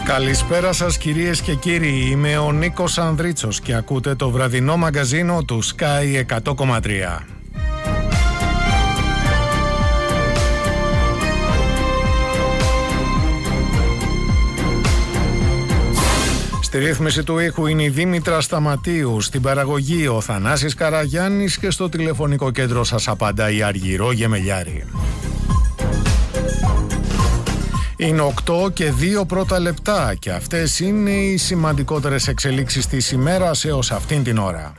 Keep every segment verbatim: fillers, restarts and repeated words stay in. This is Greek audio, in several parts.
Καλησπέρα σας κυρίες και κύριοι, είμαι ο Νίκος Ανδρίτσος και ακούτε το βραδινό μαγκαζίνο του Sky εκατό κόμμα τρία. Στη ρύθμιση του ήχου είναι η Δήμητρα Σταματίου, στην παραγωγή ο Θανάσης Καραγιάννης και στο τηλεφωνικό κέντρο σας απαντά η Αργυρό Γεμελιάρη. Είναι οκτώ και δύο πρώτα λεπτά και αυτές είναι οι σημαντικότερες εξελίξεις της ημέρας έως αυτήν την ώρα.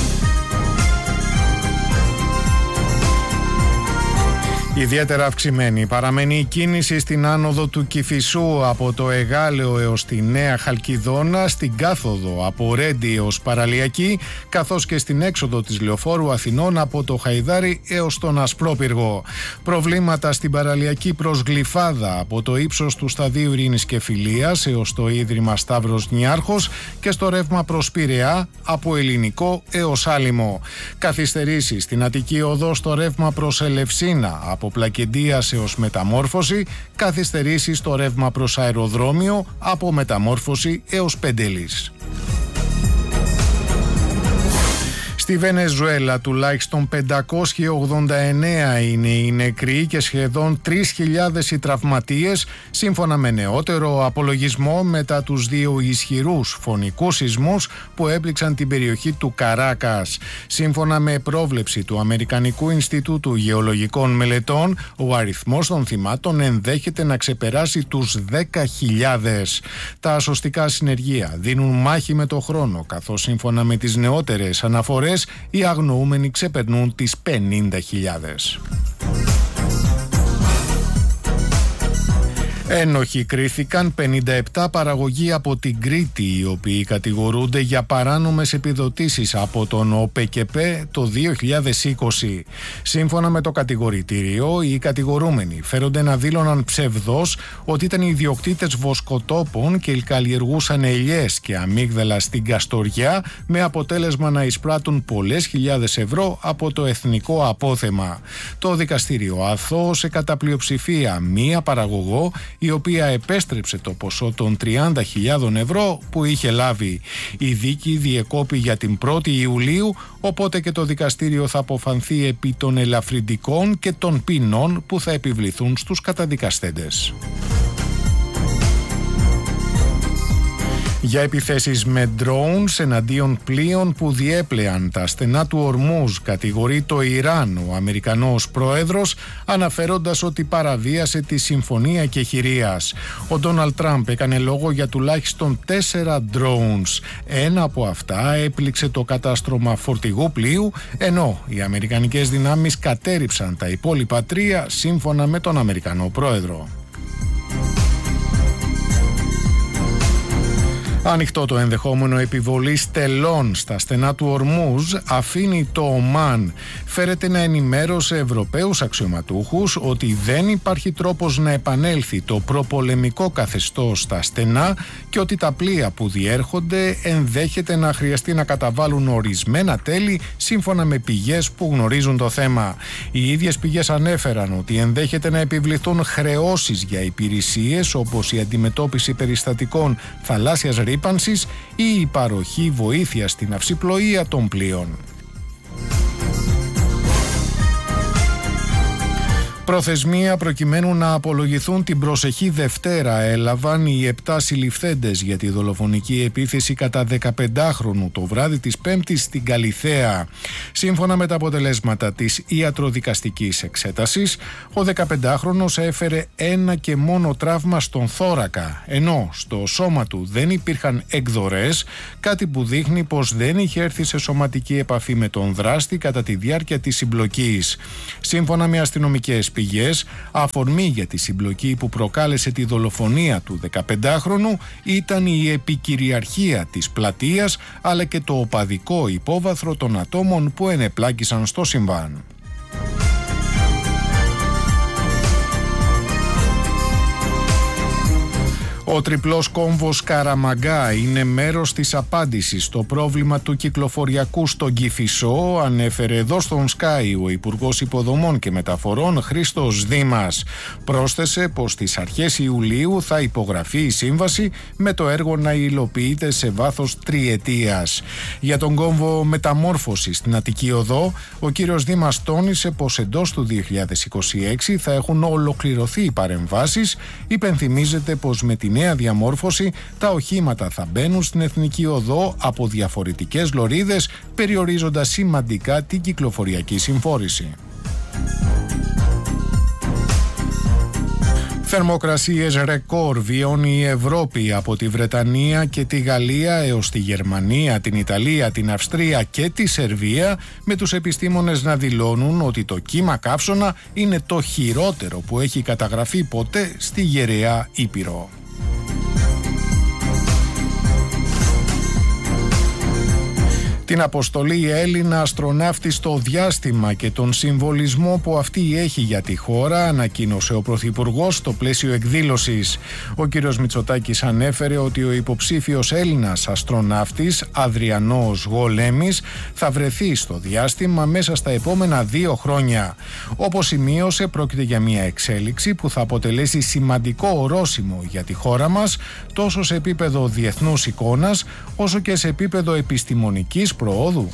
Ιδιαίτερα αυξημένη παραμένει η κίνηση στην άνοδο του Κηφισού από το Εγάλεο έως τη Νέα Χαλκιδόνα, στην κάθοδο από Ρέντι έως Παραλιακή, καθώς και στην έξοδο της Λεωφόρου Αθηνών από το Χαϊδάρι έως τον Ασπρόπυργο. Προβλήματα στην Παραλιακή προς Γλυφάδα από το ύψος του Σταδίου Ειρήνης και Φιλίας έως το Ίδρυμα Σταύρος Νιάρχος και στο ρεύμα προς Πειραιά από Ελληνικό έως Άλυμο. Καθυστερήσεις στην Αττική Οδό στο ρεύμα προς Ελευσίνα από Πλακεντίας έως Μεταμόρφωση, καθυστερήσεις στο ρεύμα προς Αεροδρόμιο από Μεταμόρφωση έως Πεντέλης. Στη Βενεζουέλα τουλάχιστον πεντακόσιοι ογδόντα εννέα είναι οι νεκροί και σχεδόν τρεις χιλιάδες οι τραυματίες, σύμφωνα με νεότερο απολογισμό μετά τους δύο ισχυρούς φωνικούς σεισμούς που έπληξαν την περιοχή του Καράκας. Σύμφωνα με πρόβλεψη του Αμερικανικού Ινστιτούτου Γεωλογικών Μελετών, ο αριθμός των θυμάτων ενδέχεται να ξεπεράσει τους δέκα χιλιάδες. Τα ασωστικά συνεργεία δίνουν μάχη με το χρόνο, καθώς σύμφωνα με τις νεότερες αναφορές οι αγνοούμενοι ξεπερνούν τις πενήντα χιλιάδες. Ένοχοι κρίθηκαν πενήντα επτά παραγωγοί από την Κρήτη, οι οποίοι κατηγορούνται για παράνομες επιδοτήσεις από τον ΟΠΕΚΕΠΕ το δύο χιλιάδες είκοσι. Σύμφωνα με το κατηγορητήριο, οι κατηγορούμενοι φέρονται να δήλωναν ψευδώς ότι ήταν ιδιοκτήτες βοσκοτόπων και καλλιεργούσαν ελιές και αμύγδαλα στην Καστοριά, με αποτέλεσμα να εισπράττουν πολλές χιλιάδες ευρώ από το εθνικό απόθεμα. Το δικαστήριο αθώωσε κατά πλειοψηφία μία παραγωγό, η οποία επέστρεψε το ποσό των τριάντα χιλιάδων ευρώ που είχε λάβει. Η δίκη διεκόπη για την πρώτη Ιουλίου, οπότε και το δικαστήριο θα αποφανθεί επί των ελαφρυντικών και των ποινών που θα επιβληθούν στους καταδικαστέντες. Για επιθέσεις με drones εναντίον πλοίων που διέπλεαν τα στενά του Ορμούζ κατηγορεί το Ιράν ο Αμερικανός πρόεδρος, αναφέροντας ότι παραβίασε τη συμφωνία κεχηρίας. Ο Ντόναλντ Τραμπ έκανε λόγο για τουλάχιστον τέσσερα drones. Ένα από αυτά έπληξε το κατάστρωμα φορτηγού πλοίου, ενώ οι αμερικανικές δυνάμεις κατέρριψαν τα υπόλοιπα τρία, σύμφωνα με τον Αμερικανό πρόεδρο. Ανοιχτό το ενδεχόμενο επιβολής τελών στα στενά του Ορμούζ αφήνει το Ομάν. Φέρεται να ενημέρωσε Ευρωπαίους αξιωματούχους ότι δεν υπάρχει τρόπος να επανέλθει το προπολεμικό καθεστώς στα στενά και ότι τα πλοία που διέρχονται ενδέχεται να χρειαστεί να καταβάλουν ορισμένα τέλη, σύμφωνα με πηγές που γνωρίζουν το θέμα. Οι ίδιες πηγές ανέφεραν ότι ενδέχεται να επιβληθούν χρεώσεις για υπηρεσίες όπως η αντιμετώπιση περιστατικών θαλάσσιας ρύπανσης ή η παροχή βοήθειας στην αυσιπλοεία των πλοίων. Προθεσμία προκειμένου να απολογηθούν την προσεχή Δευτέρα έλαβαν οι επτά συλληφθέντες για τη δολοφονική επίθεση κατά δεκαπεντάχρονου το βράδυ της Πέμπτης στην Καλιθέα. Σύμφωνα με τα αποτελέσματα της ιατροδικαστικής εξέτασης, ο δεκαπεντάχρονος έφερε ένα και μόνο τραύμα στον θώρακα, ενώ στο σώμα του δεν υπήρχαν εκδορές, κάτι που δείχνει πως δεν είχε έρθει σε σωματική επαφή με τον δράστη κατά τη διάρκεια της συμπλοκής. Σύμφωνα με αστυνομικές πηγές, αφορμή για τη συμπλοκή που προκάλεσε τη δολοφονία του δεκαπεντάχρονου ήταν η επικυριαρχία της πλατείας, αλλά και το οπαδικό υπόβαθρο των ατόμων που ενεπλάκησαν στο συμβάν. Ο τριπλός κόμβος Καραμαγκά είναι μέρος της απάντησης στο πρόβλημα του κυκλοφοριακού στον Κηφισό, ανέφερε εδώ στον Sky ο Υπουργός Υποδομών και Μεταφορών Χρήστος Δήμας. Πρόσθεσε πως στις αρχές Ιουλίου θα υπογραφεί η σύμβαση με το έργο να υλοποιείται σε βάθος τριετίας. Για τον κόμβο μεταμόρφωση στην Αττική Οδό, ο κύριος Δήμας τόνισε πως εντός του δύο χιλιάδες είκοσι έξι θα έχουν ολοκληρωθεί οι παρεμβάσεις. Υπενθυμίζεται πως με τη νέα διαμόρφωση τα οχήματα θα μπαίνουν στην Εθνική Οδό από διαφορετικές λωρίδες, περιορίζοντας σημαντικά την κυκλοφοριακή συμφόρηση. Θερμοκρασίες ρεκόρ βιώνει η Ευρώπη από τη Βρετανία και τη Γαλλία έως τη Γερμανία, την Ιταλία, την Αυστρία και τη Σερβία, με τους επιστήμονες να δηλώνουν ότι το κύμα καύσωνα είναι το χειρότερο που έχει καταγραφεί ποτέ στη γεραιά Ήπειρο. Την αποστολή Έλληνα αστροναύτη στο διάστημα και τον συμβολισμό που αυτή έχει για τη χώρα ανακοίνωσε ο Πρωθυπουργός στο πλαίσιο εκδήλωσης. Ο κ. Μητσοτάκης ανέφερε ότι ο υποψήφιος Έλληνας αστροναύτης Αδριανός Γολέμης θα βρεθεί στο διάστημα μέσα στα επόμενα δύο χρόνια. Όπως σημείωσε, πρόκειται για μια εξέλιξη που θα αποτελέσει σημαντικό ορόσημο για τη χώρα μας, τόσο σε επίπεδο διεθνούς εικόνας όσο και σε επίπεδο επιστημονικής προόδου.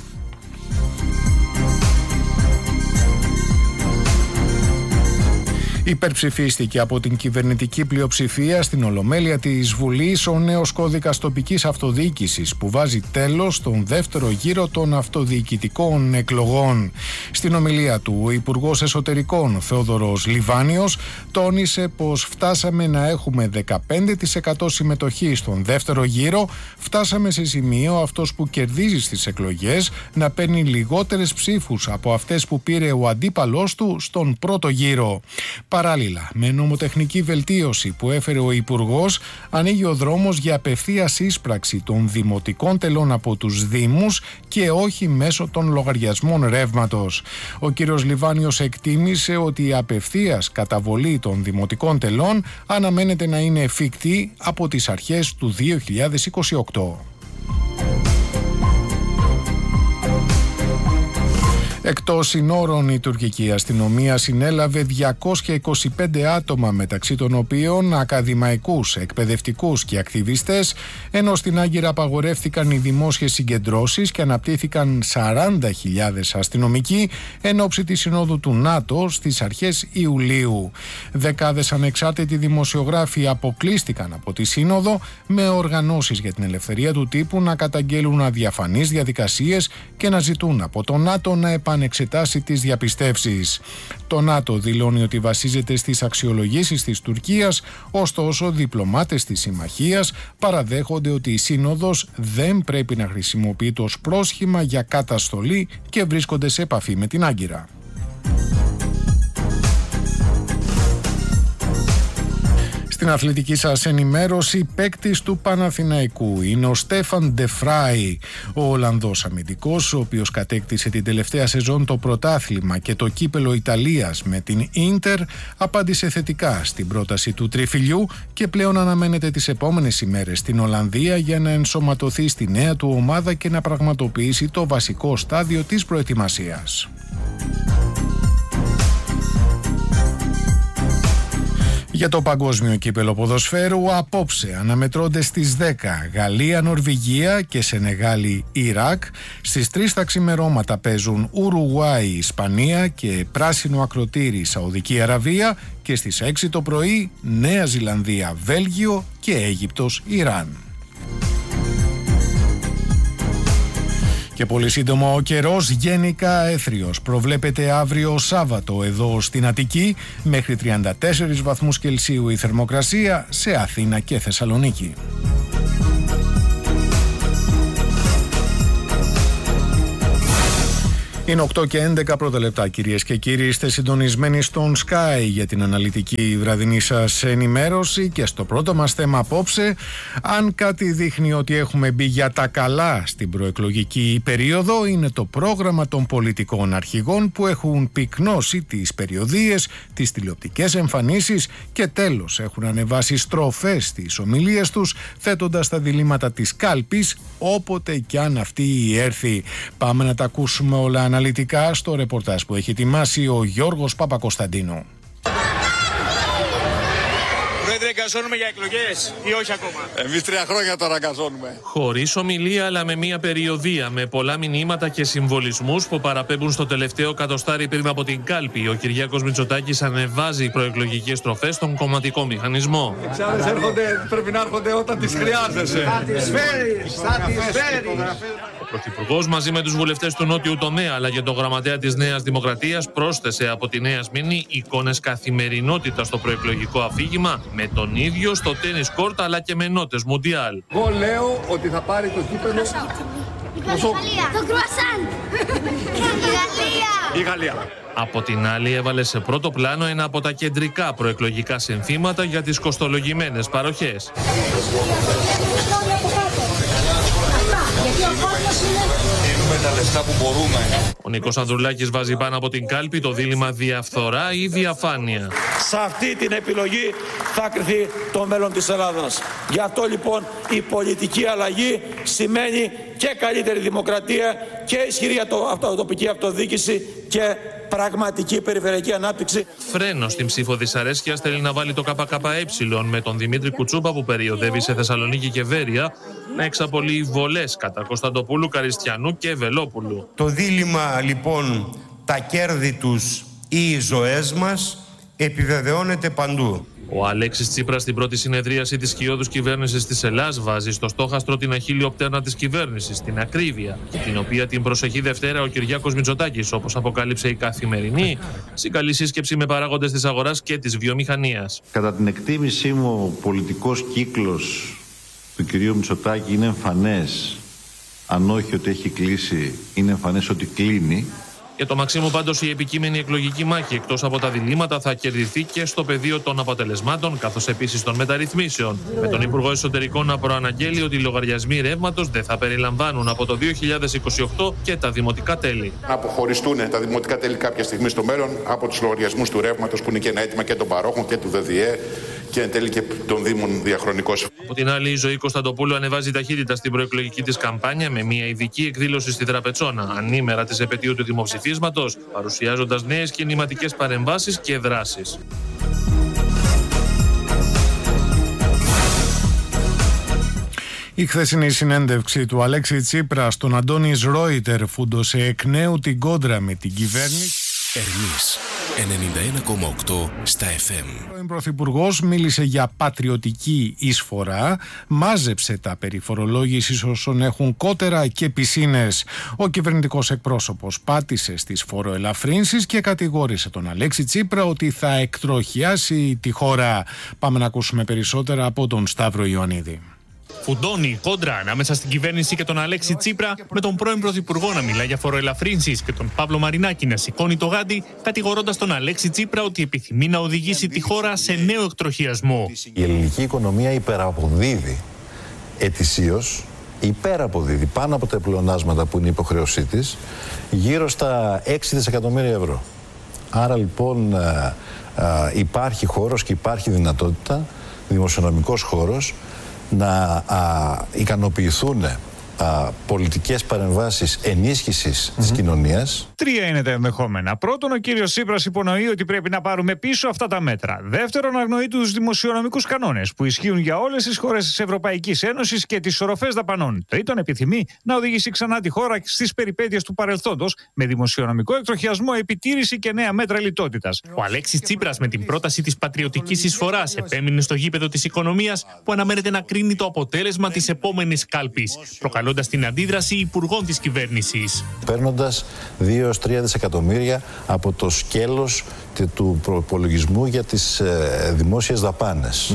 Υπερψηφίστηκε από την κυβερνητική πλειοψηφία στην Ολομέλεια της Βουλής ο νέος κώδικας τοπικής αυτοδιοίκησης που βάζει τέλος στον δεύτερο γύρο των αυτοδιοικητικών εκλογών. Στην ομιλία του, ο Υπουργός Εσωτερικών Θεόδωρος Λιβάνιος τόνισε πως φτάσαμε να έχουμε δεκαπέντε τοις εκατό συμμετοχή στον δεύτερο γύρο, φτάσαμε σε σημείο αυτός που κερδίζει στις εκλογές να παίρνει λιγότερες ψήφους από αυτές που πήρε ο αντίπαλός του στον πρώτο γύρο. Παράλληλα, με νομοτεχνική βελτίωση που έφερε ο Υπουργός, ανοίγει ο δρόμος για απευθείας ίσπραξη των δημοτικών τελών από τους Δήμους και όχι μέσω των λογαριασμών ρεύματος. Ο κύριος Λιβάνιος εκτίμησε ότι η απευθείας καταβολή των δημοτικών τελών αναμένεται να είναι εφικτή από τις αρχές του δύο χιλιάδες είκοσι οκτώ. Εκτός συνόρων, η τουρκική αστυνομία συνέλαβε διακόσια είκοσι πέντε άτομα, μεταξύ των οποίων ακαδημαϊκούς, εκπαιδευτικούς και ακτιβιστές, ενώ στην Άγκυρα απαγορεύτηκαν οι δημόσιες συγκεντρώσεις και αναπτύχθηκαν σαράντα χιλιάδες αστυνομικοί εν ώψη της Συνόδου του ΝΑΤΟ στις αρχές Ιουλίου. Δεκάδες ανεξάρτητοι δημοσιογράφοι αποκλείστηκαν από τη Σύνοδο, με οργανώσεις για την ελευθερία του τύπου να καταγγέλουν αδιαφανείς διαδικασίες και να ζητούν από το ΝΑΤΟ να επανεξετάσει τις διαπιστεύσεις. Το ΝΑΤΟ δηλώνει ότι βασίζεται στις αξιολογήσεις της Τουρκίας, ωστόσο διπλωμάτες της συμμαχίας παραδέχονται ότι η Σύνοδος δεν πρέπει να χρησιμοποιείται ως πρόσχημα για καταστολή και βρίσκονται σε επαφή με την Άγκυρα. Στην αθλητική σας ενημέρωση, παίκτης του Παναθηναϊκού είναι ο Στέφαν Ντε Φράι, ο Ολλανδός αμυντικός, ο οποίος κατέκτησε την τελευταία σεζόν το πρωτάθλημα και το κύπελο Ιταλίας με την Ίντερ, απάντησε θετικά στην πρόταση του τριφυλιού και πλέον αναμένεται τις επόμενες ημέρες στην Ολλανδία για να ενσωματωθεί στη νέα του ομάδα και να πραγματοποιήσει το βασικό στάδιο της προετοιμασίας. Για το παγκόσμιο κύπελο ποδοσφαίρου, απόψε αναμετρώνται στις δέκα Γαλλία, Νορβηγία και Σενεγάλη, Ιράκ. Στις τρεις τα ξημερώματα παίζουν Ουρουγουάη, Ισπανία και πράσινο ακροτήρι, Σαουδική Αραβία, και στις έξι το πρωί Νέα Ζηλανδία, Βέλγιο και Αίγυπτος, Ιράν. Και πολύ σύντομα ο καιρός, γενικά έθριος. Προβλέπεται αύριο Σάββατο εδώ στην Αττική, μέχρι τριάντα τέσσερις βαθμούς Κελσίου η θερμοκρασία, σε Αθήνα και Θεσσαλονίκη. Είναι οκτώ και έντεκα πρώτα λεπτά, κυρίες και κύριοι. Είστε συντονισμένοι στον Sky για την αναλυτική βραδινή σας ενημέρωση και στο πρώτο μας θέμα απόψε, αν κάτι δείχνει ότι έχουμε μπει για τα καλά στην προεκλογική περίοδο, είναι το πρόγραμμα των πολιτικών αρχηγών που έχουν πυκνώσει τις περιοδίες, τις τηλεοπτικές εμφανίσεις και τέλος έχουν ανεβάσει στροφές στις ομιλίες τους, θέτοντας τα διλήμματα της κάλπης όποτε κι αν αυτή έρθει. Πάμε να τα ακούσουμε όλα αναλυτικά στο ρεπορτάζ που έχει ετοιμάσει ο Γιώργος Παπακοσταντίνου. Πρόεδρε, εγκαζώνουμε για εκλογές ή όχι ακόμα? Εμείς τρία χρόνια τώρα εγκαζώνουμε. Χωρίς ομιλία, αλλά με μια περιοδία, με πολλά μηνύματα και συμβολισμούς που παραπέμπουν στο τελευταίο κατοστάρι πριν από την κάλπη. Ο Κυριάκος Μητσοτάκης ανεβάζει προεκλογικές στροφές στον κομματικό μηχανισμό. Οι ξάδες έρχονται, πρέπει να έρχονται όταν τις χρειάζεσαι. Θα τις φέρεις, θα τις φέρεις. Ο Πρωθυπουργός μαζί με τους βουλευτές του νότιου τομέα αλλά και τον γραμματέα της Νέας Δημοκρατίας πρόσθεσε από τη Νέα Σμύρνη εικόνες καθημερινότητας στο προεκλογικό αφήγημα, με τον ίδιο στο τένις κόρτ αλλά και με νότες μουντιάλ. Εγώ λέω ότι θα πάρει το κύπελλο Η Γαλλία. Το κρουασάν. Η Γαλλία. η Γαλλία. Από την άλλη έβαλε σε πρώτο πλάνο ένα από τα κεντρικά προεκλογικά συνθήματα για τις κοστολογημένες παροχές. Δίνουμε τα λεφτά που μπορούμε. Ο Νίκος Ανδρουλάκης βάζει πάνω από την κάλπη το δίλημμα διαφθορά ή διαφάνεια. Σε αυτή την επιλογή θα κριθεί το μέλλον της Ελλάδας. Γι' αυτό λοιπόν η πολιτική αλλαγή σημαίνει και καλύτερη δημοκρατία και ισχυρή τοπική αυτοδιοίκηση και πραγματική περιφερειακή ανάπτυξη. Φρένο στην ψήφο δυσαρέσκειας θέλει να βάλει το ΚΚΕ με τον Δημήτρη Κουτσούπα που περιοδεύει σε Θεσσαλονίκη και Βέρεια να εξαπολύει βολές κατά Κωνσταντοπούλου, Καριστιανού και Βελόπουλου. Το δίλημμα λοιπόν τα κέρδη τους ή οι ζωές μας επιβεβαιώνεται παντού. Ο Αλέξης Τσίπρας στην πρώτη συνεδρίαση της σκιώδους κυβέρνησης της Ελλάδας βάζει στο στόχαστρο την αχίλιο πτέρνα της κυβέρνησης, την ακρίβεια, την οποία την προσεχή Δευτέρα ο Κυριάκος Μητσοτάκης, όπως αποκάλυψε η Καθημερινή, σε καλή σύσκεψη με παράγοντες της αγοράς και της βιομηχανίας. Κατά την εκτίμησή μου, ο πολιτικός κύκλος του κυρίου Μητσοτάκη είναι εμφανές, αν όχι ότι έχει κλείσει, είναι εμφανές ότι κλείνει. Για το Μαξίμου πάντως η επικείμενη εκλογική μάχη εκτός από τα διλήμματα θα κερδιθεί και στο πεδίο των αποτελεσμάτων καθώς επίσης των μεταρρυθμίσεων. Με τον Υπουργό Εσωτερικών να προαναγγέλει ότι οι λογαριασμοί ρεύματος δεν θα περιλαμβάνουν από το δύο χιλιάδες είκοσι οκτώ και τα δημοτικά τέλη. Να αποχωριστούν τα δημοτικά τέλη κάποια στιγμή στο μέλλον από τους λογαριασμούς του ρεύματος που είναι και ένα αίτημα και των παρόχων και του ΔΔΕ και εν τέλει και των Δήμων διαχρονικώς. Από την άλλη, η Ζωή Κωνσταντοπούλου ανεβάζει ταχύτητα στην προεκλογική της καμπάνια με μια ειδική εκδήλωση στη Τραπετσόνα, ανήμερα της επετείου του δημοψηφίσματος, παρουσιάζοντας νέες κινηματικές παρεμβάσεις και δράσεις. Η χθεσινή συνέντευξη του Αλέξη Τσίπρα στον Αντώνης Ρόιτερ φούντωσε εκ νέου την κόντρα με την κυβέρνηση. Ερμής ενενήντα ένα κόμμα οκτώ στα εφ εμ. Ο πρώην Πρωθυπουργός μίλησε για πατριωτική εισφορά, μάζεψε τα περί φορολόγησης όσων έχουν κότερα και πισίνες. Ο κυβερνητικός εκπρόσωπος πάτησε στις φοροελαφρύνσεις και κατηγόρησε τον Αλέξη Τσίπρα ότι θα εκτροχιάσει τη χώρα. Πάμε να ακούσουμε περισσότερα από τον Σταύρο Ιωαννίδη. Φουντώνει η κόντρα ανάμεσα στην κυβέρνηση και τον Αλέξη Τσίπρα, με τον πρώην Πρωθυπουργό να μιλά για φοροελαφρύνσεις και τον Παύλο Μαρινάκη να σηκώνει το γάντι, κατηγορώντας τον Αλέξη Τσίπρα ότι επιθυμεί να οδηγήσει τη χώρα σε νέο εκτροχιασμό. Η ελληνική οικονομία υπεραποδίδει ετησίως, υπεραποδίδει πάνω από τα πλεονάσματα που είναι η υποχρέωσή της, γύρω στα έξι δισεκατομμύρια ευρώ. Άρα λοιπόν α, α, υπάρχει χώρος και υπάρχει δυνατότητα, δημοσιονομικός χώρος, να α, ικανοποιηθούν α, πολιτικές παρεμβάσεις ενίσχυσης mm-hmm. της κοινωνίας. Τρία είναι τα ενδεχόμενα. Πρώτον, ο κύριος Τσίπρας υπονοεί ότι πρέπει να πάρουμε πίσω αυτά τα μέτρα. Δεύτερον, αγνοεί τους δημοσιονομικούς κανόνες που ισχύουν για όλες τις χώρες της Ευρωπαϊκής Ένωσης και τις οροφές δαπανών. Τρίτον, επιθυμεί να οδηγήσει ξανά τη χώρα στις περιπέτειες του παρελθόντος με δημοσιονομικό εκτροχιασμό, επιτήρηση και νέα μέτρα λιτότητας. Ο Αλέξης Τσίπρας με την πρόταση της πατριωτικής εισφοράς επέμεινε στο γήπεδο της οικονομίας που αναμένεται να κρίνει το αποτέλεσμα της επόμενης κάλπης, προκαλώντας την αντίδραση υπουργών της κυβέρνησης. Παίρνοντας δύο έως τρία δισεκατομμύρια από το σκέλος του προπολογισμού για τις ε, δημόσιες δαπάνες. Ναι.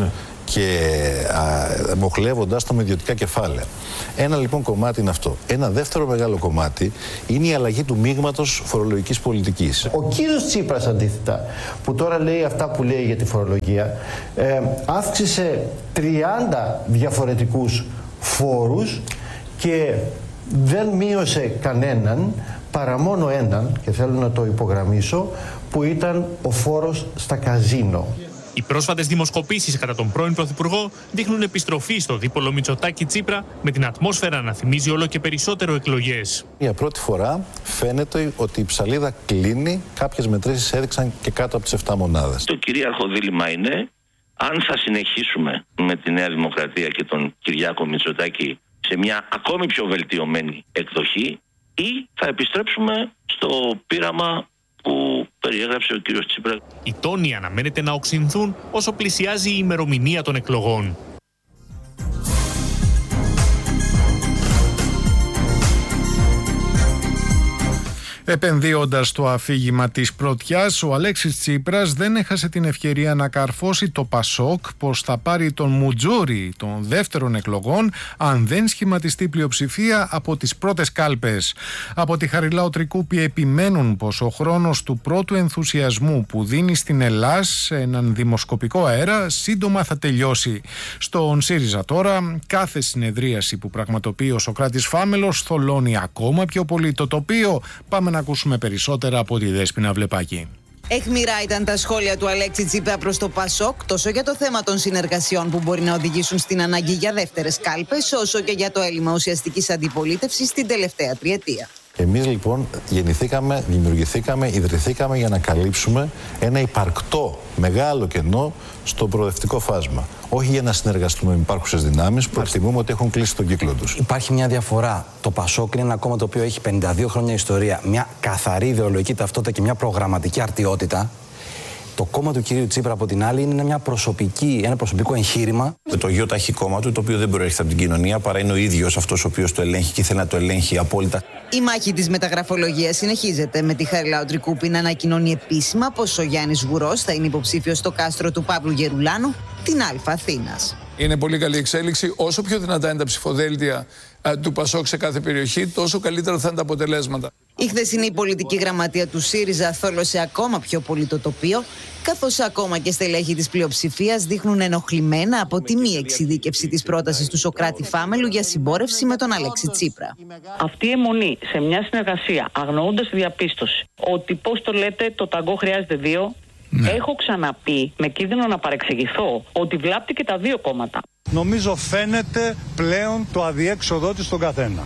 και μοχλεύοντας τα με ιδιωτικά κεφάλαια. Ένα λοιπόν κομμάτι είναι αυτό. Ένα δεύτερο μεγάλο κομμάτι είναι η αλλαγή του μείγματος φορολογικής πολιτικής. Ο κύριος Τσίπρας αντίθετα, που τώρα λέει αυτά που λέει για τη φορολογία, ε, αύξησε τριάντα διαφορετικούς φόρους και δεν μείωσε κανέναν παρά μόνο έναν, και θέλω να το υπογραμμίσω, που ήταν ο φόρος στα καζίνο. Οι πρόσφατες δημοσκοπήσεις κατά τον πρώην Πρωθυπουργό δείχνουν επιστροφή στο δίπολο Μητσοτάκη-Τσίπρα, με την ατμόσφαιρα να θυμίζει όλο και περισσότερο εκλογές. Για πρώτη φορά φαίνεται ότι η ψαλίδα κλείνει. Κάποιες μετρήσεις έδειξαν και κάτω από τις επτά μονάδες. Το κυρίαρχο δίλημμα είναι αν θα συνεχίσουμε με τη Νέα Δημοκρατία και τον Κυριάκο Μητσοτάκη σε μια ακόμη πιο βελτιωμένη εκδοχή, ή θα επιστρέψουμε στο πείραμα που περιέγραψε ο κύριος Τσίπρα. Οι τόνοι αναμένεται να οξυνθούν όσο πλησιάζει η ημερομηνία των εκλογών. Επενδύοντας το αφήγημα της πρωτιάς, ο Αλέξης Τσίπρας δεν έχασε την ευκαιρία να καρφώσει το Πασόκ πως θα πάρει τον Μουτζούρι των δεύτερων εκλογών αν δεν σχηματιστεί πλειοψηφία από τις πρώτες κάλπες. Από τη Χαριλάου Τρικούπη επιμένουν πως ο χρόνος του πρώτου ενθουσιασμού που δίνει στην Ελλάς σε έναν δημοσκοπικό αέρα σύντομα θα τελειώσει. Στον ΣΥΡΙΖΑ τώρα, κάθε συνεδρίαση που πραγματοποιεί ο Σωκράτης Φάμελος θολώνει ακόμα πιο πολύ το τοπίο. Πάμε να ακούσουμε περισσότερα από τη Δέσποινα Βλεπάκη. Αιχμηρά ήταν τα σχόλια του Αλέξη Τσίπρα προς το Πασόκ, τόσο για το θέμα των συνεργασιών που μπορεί να οδηγήσουν στην ανάγκη για δεύτερες κάλπες, όσο και για το έλλειμμα ουσιαστικής αντιπολίτευσης την τελευταία τριετία. Εμείς λοιπόν γεννηθήκαμε, δημιουργηθήκαμε, ιδρυθήκαμε για να καλύψουμε ένα υπαρκτό μεγάλο κενό στο προοδευτικό φάσμα. Όχι για να συνεργαστούμε με υπάρχουσες δυνάμεις που εκτιμούμε ότι έχουν κλείσει τον κύκλο τους. Υπάρχει μια διαφορά. Το Πασόκ είναι ένα κόμμα το οποίο έχει πενήντα δύο χρόνια ιστορία, μια καθαρή ιδεολογική ταυτότητα και μια προγραμματική αρτιότητα. Το κόμμα του κυρίου Τσίπρα, από την άλλη, είναι μια προσωπική, ένα προσωπικό εγχείρημα. Το ΙΟΤΑ έχει κόμμα του, το οποίο δεν προέρχεται από την κοινωνία, παρά είναι ο ίδιος αυτός ο οποίος το ελέγχει και θέλει να το ελέγχει απόλυτα. Η μάχη της μεταγραφολογίας συνεχίζεται, με τη Χαριλάου Τρικούπη να ανακοινώνει επίσημα πως ο Γιάννης Βουρός θα είναι υποψήφιος στο κάστρο του Παύλου Γερουλάνου, την Α Αθήνας. Είναι πολύ καλή εξέλιξη. Όσο πιο δυνατά είναι τα ψηφοδέλτια α, του Πασόκ σε κάθε περιοχή, τόσο καλύτερα θα είναι τα αποτελέσματα. Η χθεσινή πολιτική γραμματεία του ΣΥΡΙΖΑ θόλωσε ακόμα πιο πολύ το τοπίο, καθώς ακόμα και στελέχη της πλειοψηφίας δείχνουν ενοχλημένα από τη μη εξειδίκευση της πρότασης του Σωκράτη Φάμελου για συμπόρευση με τον Αλέξη Τσίπρα. Αυτή η αιμονή σε μια συνεργασία, αγνοώντας τη διαπίστωση ότι, πώς το λέτε, το ταγκό χρειάζεται δύο. Ναι. Έχω ξαναπεί, με κίνδυνο να παρεξηγηθώ, ότι βλάπτει και τα δύο κόμματα. Νομίζω φαίνεται πλέον το αδιέξοδό της στον καθένα.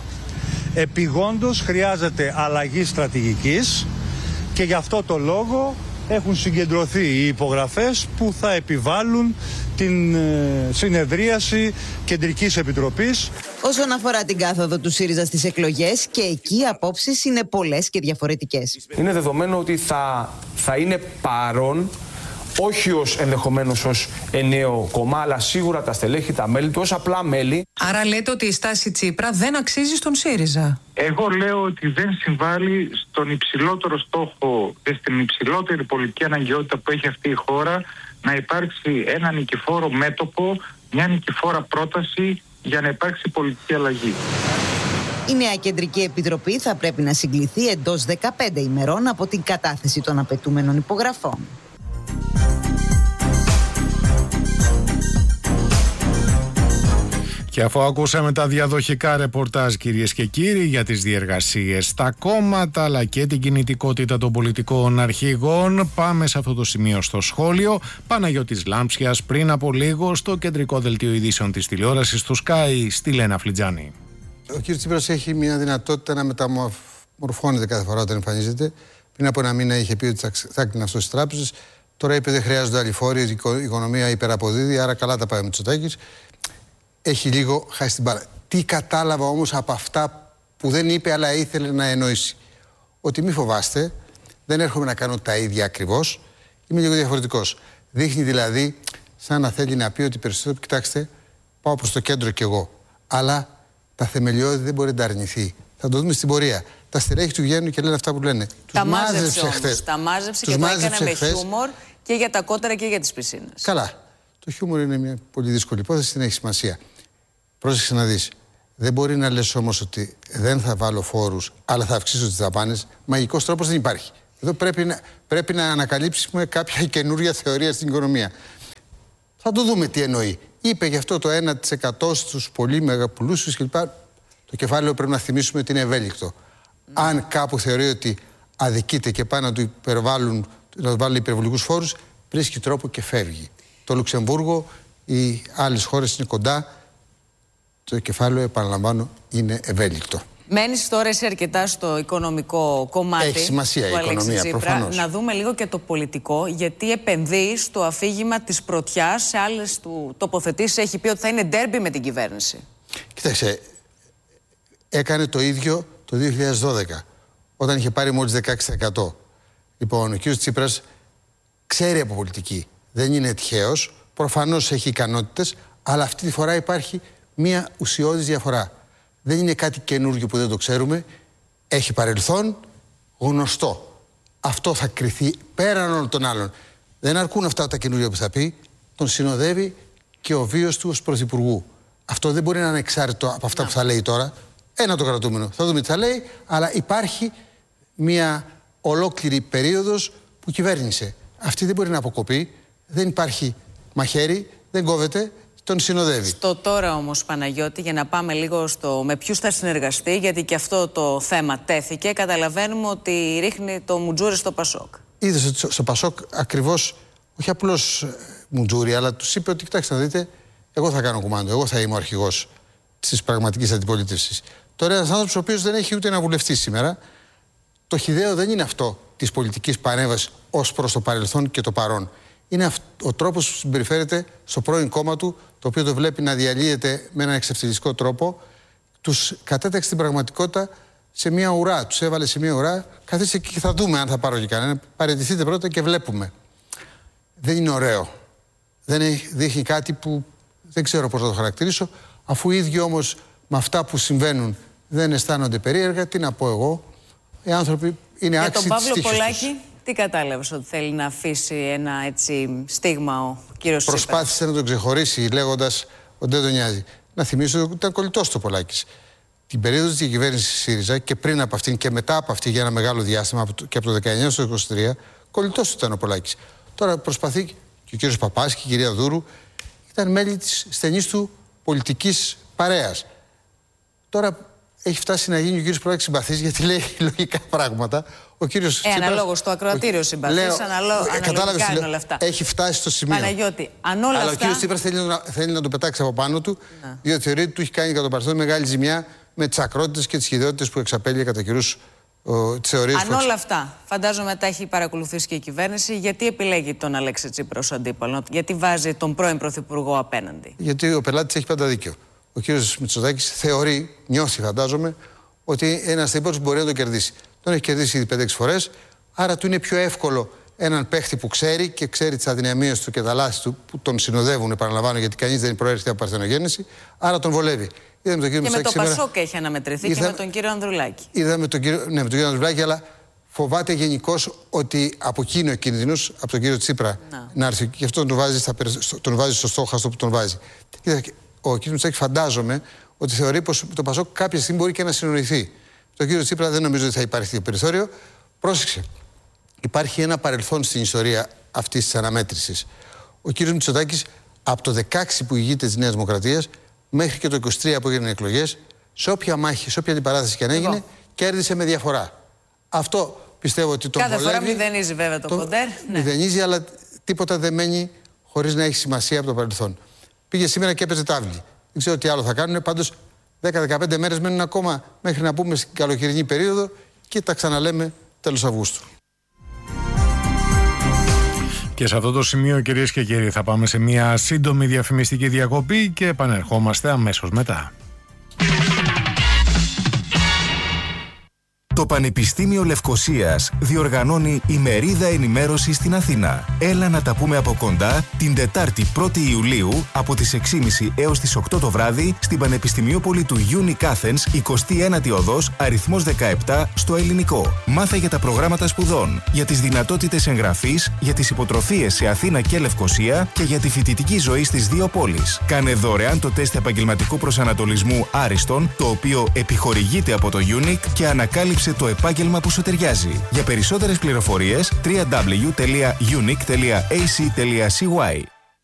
Επιγόντως χρειάζεται αλλαγή στρατηγικής και γι' αυτό το λόγο έχουν συγκεντρωθεί οι υπογραφές που θα επιβάλλουν την συνεδρίαση Κεντρικής Επιτροπής. Όσον αφορά την κάθοδο του ΣΥΡΙΖΑ στις εκλογές, και εκεί οι απόψεις είναι πολλές και διαφορετικές. Είναι δεδομένο ότι θα, θα είναι παρόν, όχι ως ενδεχομένως ως εννέο κόμμα, αλλά σίγουρα τα στελέχη, τα μέλη του, ως απλά μέλη. Άρα λέτε ότι η στάση Τσίπρα δεν αξίζει στον ΣΥΡΙΖΑ. Εγώ λέω ότι δεν συμβάλλει στον υψηλότερο στόχο και στην υψηλότερη πολιτική αναγκαιότητα που έχει αυτή η χώρα, να υπάρξει ένα νικηφόρο μέτωπο, μια νικηφόρα πρόταση για να υπάρξει πολιτική αλλαγή. Η νέα Κεντρική Επιτροπή θα πρέπει να συγκληθεί εντός δεκαπέντε ημερών από την κατάθεση των απαιτούμενων υπογραφών. Και αφού ακούσαμε τα διαδοχικά ρεπορτάζ, κυρίες και κύριοι, για τις διεργασίες στα κόμματα αλλά και την κινητικότητα των πολιτικών αρχηγών, πάμε σε αυτό το σημείο στο σχόλιο Παναγιώτης Λάμψιας πριν από λίγο στο κεντρικό δελτίο ειδήσεων της τηλεόρασης του Sky, στη Λένα Φλιτζάνη. Ο κ. Τσίπρας έχει μια δυνατότητα να μεταμορφώνεται κάθε φορά όταν εμφανίζεται. Πριν από ένα μήνα είχε πει ότι θα έκλεινε αυτό στις τράπεζες. Τώρα είπε δεν χρειάζονται άλλοι φόροι, η οικονομία υπεραποδίδει, άρα καλά τα πάει ο Μητσοτάκης. Έχει λίγο χάσει την μπάλα. Τι κατάλαβα όμως από αυτά που δεν είπε αλλά ήθελε να εννοήσει? Ότι μη φοβάστε, δεν έρχομαι να κάνω τα ίδια ακριβώς, είμαι λίγο διαφορετικός. Δείχνει δηλαδή σαν να θέλει να πει ότι περισσότερο, κοιτάξτε, πάω προς το κέντρο κι εγώ. Αλλά τα θεμελιώδη δεν μπορεί να τα αρνηθεί. Θα το δούμε στην πορεία. Τα στελέχη του βγαίνουν και λένε αυτά που λένε. Τα μάζεψε όμως. Τα μάζεψε και το έκανε με χιούμορ και για τα κότερα και για τις πισίνες. Καλά. Το χιούμορ είναι μια πολύ δύσκολη υπόθεση, δεν έχει σημασία. Πρόσεξε να δεις. Δεν μπορεί να λες όμως ότι δεν θα βάλω φόρους, αλλά θα αυξήσω τις δαπάνες. Μαγικός τρόπος δεν υπάρχει. Εδώ πρέπει να, πρέπει να ανακαλύψουμε κάποια καινούρια θεωρία στην οικονομία. Θα το δούμε τι εννοεί. Είπε γι' αυτό το ένα τοις εκατό στους πολύ μεγαπλούσιους κλπ. Το κεφάλαιο πρέπει να θυμίσουμε ότι είναι ευέλικτο. Mm. Αν κάπου θεωρεί ότι αδικείται και πάνε να του υπερβάλλουν, να του βάλουν υπερβολικούς φόρους, βρίσκει τρόπο και φεύγει. Το Λουξεμβούργο, οι άλλες χώρες είναι κοντά. Το κεφάλαιο, επαναλαμβάνω, είναι ευέλικτο. Μένεις τώρα εσύ αρκετά στο οικονομικό κομμάτι. Έχει σημασία η οικονομία, προφανώς. Να δούμε λίγο και το πολιτικό, γιατί επενδύει στο αφήγημα της πρωτιάς. Σε άλλες του τοποθετήσεις έχει πει ότι θα είναι ντέρμπι με την κυβέρνηση. Κοίταξε, έκανε το ίδιο το δύο χιλιάδες δώδεκα, όταν είχε πάρει μόλις δεκαέξι τοις εκατό. Λοιπόν, ο κ. Τσίπρας ξέρει από πολιτική. Δεν είναι τυχαίος. Προφανώς έχει ικανότητες, αλλά αυτή τη φορά υπάρχει μία ουσιώδης διαφορά. Δεν είναι κάτι καινούργιο που δεν το ξέρουμε. Έχει παρελθόν γνωστό. Αυτό θα κριθεί πέραν όλων των άλλων. Δεν αρκούν αυτά τα καινούργια που θα πει. Τον συνοδεύει και ο βίος του ως πρωθυπουργού. Αυτό δεν μπορεί να είναι εξάρτητο από αυτά που θα λέει τώρα. Ένα το κρατούμενο. Θα δούμε τι θα λέει, αλλά υπάρχει μία ολόκληρη περίοδος που κυβέρνησε. Αυτή δεν μπορεί να αποκοπεί. Δεν υπάρχει μαχαίρι, δεν κόβεται. Τον συνοδεύει. Στο τώρα όμως, Παναγιώτη, για να πάμε λίγο στο με ποιους θα συνεργαστεί, γιατί και αυτό το θέμα τέθηκε, καταλαβαίνουμε ότι ρίχνει το μουτζούρι στο Πασόκ. Είδες ότι στο Πασόκ ακριβώς, όχι απλώς μουτζούρι, αλλά τους είπε ότι κοιτάξτε να δείτε, εγώ θα κάνω κουμάντο, εγώ θα είμαι ο αρχηγός της πραγματικής αντιπολίτευσης. Τώρα ένας άνθρωπος ο οποίος δεν έχει ούτε να βουλευτεί σήμερα. Το χυδαίο δεν είναι αυτό της πολιτικής παρέμβασης ως προς το παρελθόν και το παρόν. Είναι ο τρόπος που συμπεριφέρεται στο πρώην κόμμα του, το οποίο το βλέπει να διαλύεται με έναν εξευθυλιστικό τρόπο. Τους κατέταξε την πραγματικότητα σε μια ουρά. Τους έβαλε σε μια ουρά. Καθίστε και θα δούμε αν θα πάρω και κανένα. Παραιτηθείτε πρώτα και βλέπουμε. Δεν είναι ωραίο. Δεν έχει, δείχνει κάτι που δεν ξέρω πώς θα το χαρακτηρίσω. Αφού οι ίδιοι όμως με αυτά που συμβαίνουν δεν αισθάνονται περίεργα, τι να πω εγώ. Οι άνθρωποι είναι άξιοι της τύχης τους. Για τον Παύλο Πολάκη, τι κατάλαβες ότι θέλει να αφήσει ένα έτσι στίγμα ο κύριος Τσίπρας? Προσπάθησε να τον ξεχωρίσει λέγοντας ότι δεν τον νοιάζει. Να θυμίσω ότι ήταν κολλητός του Πολάκης. Την περίοδο της διακυβέρνησης ΣΥΡΙΖΑ και πριν από αυτήν και μετά από αυτή για ένα μεγάλο διάστημα και από το δεκαεννιά στο είκοσι τρία, κολλητός του ήταν ο Πολάκης. Τώρα προσπαθεί και ο κύριος Παπάς και η κυρία Δούρου ήταν μέλη της στενής του πολιτικής παρέας. Τώρα έχει φτάσει να γίνει ο κύριος Πολάκης συμπαθής γιατί λέει λογικά πράγματα. Ο κύριος ε, αναλόγως στο ακροατήριο συμπαθής, αναλο... αναλογικά είναι όλα αυτά. Έχει φτάσει στο σημείο. Παναγιώτη, αν όλα Αλλά αυτά... ο κύριος Τσίπρας θέλει να, θέλει να το πετάξει από πάνω του, να. διότι θεωρεί ότι του έχει κάνει κατά το παρελθόν μεγάλη ζημιά με τις ακρότητες και τις χυδαιότητες που εξαπέλυε κατά καιρούς τις θεωρίες. Αν όλα αυτά, φαντάζομαι τα έχει παρακολουθήσει και η κυβέρνηση, γιατί επιλέγει τον Αλέξη Τσίπρα ως αντίπαλο, γιατί βάζει τον πρώην Πρωθυπουργό απέναντι? Γιατί ο πελάτης έχει πάντα δίκιο. Ο κύριος Μητσοτάκης θεωρεί, νιώθει φαντάζομαι, ότι ένας αντίπαλος μπορεί να τον κερδίσει. Τον έχει κερδίσει ήδη πέντε έξι φορές, άρα του είναι πιο εύκολο έναν παίχτη που ξέρει και ξέρει τις αδυναμίες του και τα λάθη του που τον συνοδεύουν, επαναλαμβάνω, γιατί κανείς δεν προέρχεται από παρθενογέννηση, άρα τον βολεύει. Είδαμε τον κύριο και με τον Πασόκ έχει αναμετρηθεί είδα... και με τον κύριο Ανδρουλάκη. Είδαμε τον κύριο, ναι, με τον κύριο Ανδρουλάκη, αλλά φοβάται γενικώς ότι από εκεί είναι ο κίνδυνος, από τον κύριο Τσίπρα να, να έρθει. Γι' αυτό τον βάζει, στα, τον βάζει στο στόχαστο που τον βάζει. Κοίτα, ο κύριος Μητσοτάκης φαντάζομαι ότι θεωρεί πως το Πασόκ κάποια στιγμή μπορεί και να συνοηθεί. Τον κύριο Τσίπρα δεν νομίζω ότι θα υπάρχει τέτοιο περιθώριο. Πρόσεξε. Υπάρχει ένα παρελθόν στην ιστορία αυτής της αναμέτρησης. Ο κύριος Μητσοτάκης από το δεκαέξι που ηγείται της Νέας Δημοκρατίας μέχρι και το είκοσι τρία που έγιναν εκλογές, σε όποια μάχη, σε όποια αντιπαράθεση και αν έγινε, Εγώ. κέρδισε με διαφορά. Αυτό πιστεύω ότι τον Κάθε βολεύει. Κάθε φορά μηδενίζει βέβαια το, το ποντέρ. Ναι. Μηδενίζει, αλλά τίποτα δεν μένει χωρίς να έχει σημασία από το παρελθόν. Πήγε σήμερα και έπαιζε τάβλη. Δεν ξέρω τι άλλο θα κάνουν. Πάντως δέκα με δεκαπέντε μέρες μένουν ακόμα μέχρι να μπούμε στην καλοκαιρινή περίοδο και τα ξαναλέμε τέλος Αυγούστου. Και σε αυτό το σημείο, κυρίες και κύριοι, θα πάμε σε μια σύντομη διαφημιστική διακοπή και επανερχόμαστε αμέσως μετά. Το Πανεπιστήμιο Λευκωσίας διοργανώνει ημερίδα ενημέρωση στην Αθήνα. Έλα να τα πούμε από κοντά την Τετάρτη πρώτη Ιουλίου από τις έξι και μισή έως τις οκτώ το βράδυ στην Πανεπιστημιόπολη του Unique Athens, εικοστή ένατη οδός, αριθμός δεκαεπτά, στο Ελληνικό. Μάθε για τα προγράμματα σπουδών, για τις δυνατότητες εγγραφής, για τις υποτροφίες σε Αθήνα και Λευκωσία και για τη φοιτητική ζωή στις δύο πόλεις. Κάνε δωρεάν το τεστ επαγγελματικού προσανατολισμού Άριστον, το οποίο επιχορηγείται από το Unique, και ανακάλυψε το επάγγελμα που σου ταιριάζει. Για περισσότερες πληροφορίες double-u double-u double-u τελεία unique τελεία a c τελεία c y.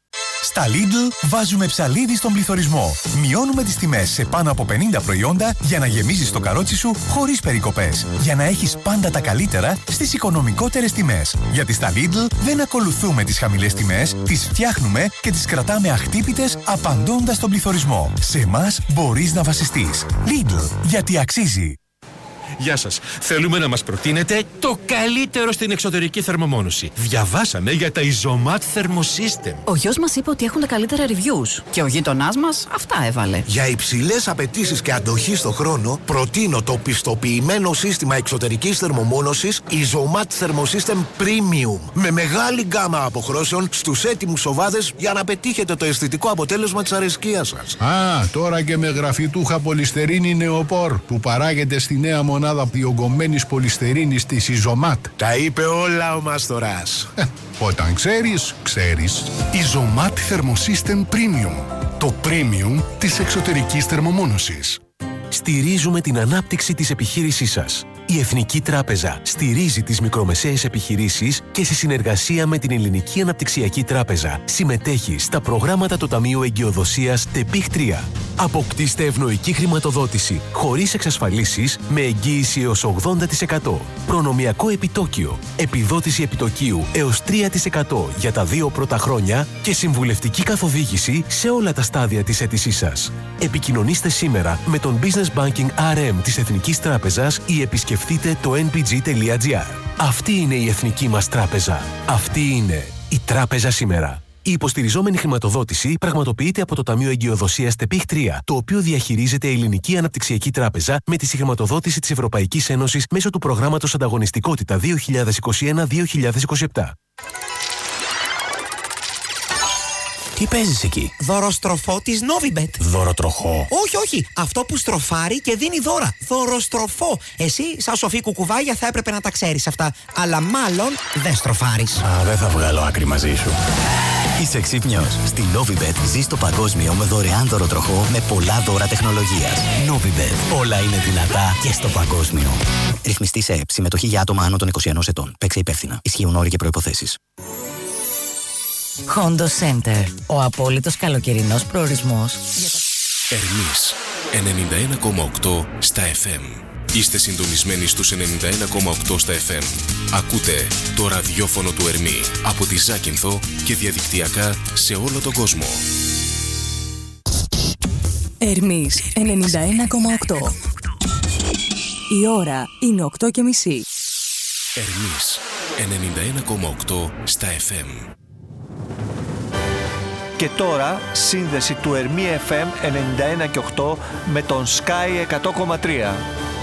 Στα Lidl βάζουμε ψαλίδι στον πληθωρισμό. Μειώνουμε τις τιμές σε πάνω από πενήντα προϊόντα για να γεμίζεις το καρότσι σου χωρίς περικοπές. Για να έχεις πάντα τα καλύτερα στις οικονομικότερες τιμές. Γιατί στα Lidl δεν ακολουθούμε τις χαμηλές τιμές, τις φτιάχνουμε και τις κρατάμε αχτύπητες απαντώντας στον πληθωρισμό. Σε εμάς μπορείς να βασιστείς. Lidl, γιατί αξίζει. Γεια σας. Θέλουμε να μας προτείνετε το καλύτερο στην εξωτερική θερμομόνωση. Διαβάσαμε για τα Isomat Thermosystem. Ο γιος μας είπε ότι έχουν τα καλύτερα reviews. Και ο γείτονάς μας αυτά έβαλε. Για υψηλές απαιτήσεις και αντοχή στο χρόνο, προτείνω το πιστοποιημένο σύστημα εξωτερικής θερμομόνωσης Isomat Thermosystem Premium. Με μεγάλη γκάμα αποχρώσεων στους έτοιμους σοβάδες για να πετύχετε το αισθητικό αποτέλεσμα της αρεσκίας σας. Α, τώρα και με γραφιτούχα πολυστερίνη νεοπόρ που παράγεται στη νέα μονάδα διογκωμένης πολυστερίνης της Isomat. Τα είπε όλα ο Μάστορας. Ε, όταν ξέρεις, ξέρεις. Isomat Thermosystem Premium. Το premium της εξωτερικής θερμομόνωσης. Στηρίζουμε την ανάπτυξη της επιχείρησής σας. Η Εθνική Τράπεζα στηρίζει τις μικρομεσαίες επιχειρήσεις και σε συνεργασία με την Ελληνική Αναπτυξιακή Τράπεζα συμμετέχει στα προγράμματα του Ταμείου Εγκυοδοσίας ΤΕΠΙΧ τρία. Αποκτήστε ευνοϊκή χρηματοδότηση χωρίς εξασφαλίσεις με εγγύηση έως ογδόντα τοις εκατό. Προνομιακό επιτόκιο, επιδότηση επιτοκίου έως τρία τοις εκατό για τα δύο πρώτα χρόνια και συμβουλευτική καθοδήγηση σε όλα τα στάδια της αίτησής σας. Επικοινωνήστε σήμερα με τον Business Banking αρ εμ της Εθνικής Τράπεζας ή επισκεφτείτε το εν πι τζι τελεία τζι άρ. Αυτή είναι η εθνική μας τράπεζα. Αυτή είναι η τράπεζα σήμερα. Η υποστηριζόμενη χρηματοδότηση πραγματοποιείται από το Ταμείο Εγκυοδοσίας ΤΕΠΙΧ τρία, το οποίο διαχειρίζεται η Ελληνική Αναπτυξιακή Τράπεζα με τη συγχρηματοδότηση της Ευρωπαϊκής Ένωσης μέσω του προγράμματος Ανταγωνιστικότητα δύο χιλιάδες είκοσι ένα δύο χιλιάδες είκοσι επτά. Τι παίζεις εκεί? Δωροστροφό της Novibet. Δωροτροχό? Όχι, όχι. Αυτό που στροφάρει και δίνει δώρα. Δωροστροφό. Εσύ, σαν σοφή κουκουβάγια, θα έπρεπε να τα ξέρεις αυτά. Αλλά μάλλον δεν στροφάρεις. Α, δεν θα βγάλω άκρη μαζί σου. Είσαι ξύπνιος. Στη Novibet ζεις το παγκόσμιο με δωρεάν δωροτροχό με πολλά δώρα τεχνολογίας. Novibet. Όλα είναι δυνατά και στο παγκόσμιο. Ρυθμιστή σε ΕΠ. Συμμετοχή για άτομα άνω των είκοσι ενός ετών. Παίξε υπεύθυνα. Ισχύουν όροι και προϋποθέσεις. Hondo Center. Ο απόλυτος καλοκαιρινός προορισμός. Ερμής ενενήντα ένα κόμμα οκτώ στα εφ εμ. Είστε συντονισμένοι στους ενενήντα ένα κόμμα οκτώ στα εφ εμ. Ακούτε το ραδιόφωνο του Ερμή από τη Ζάκυνθο και διαδικτυακά σε όλο τον κόσμο. Ερμής ενενήντα ένα κόμμα οκτώ. Η ώρα είναι οκτώ και μισή. Ερμής ενενήντα ένα κόμμα οκτώ στα εφ εμ. Και τώρα σύνδεση του Ερμή εφ εμ ενενήντα ένα και οκτώ με τον Sky εκατό κόμμα τρία.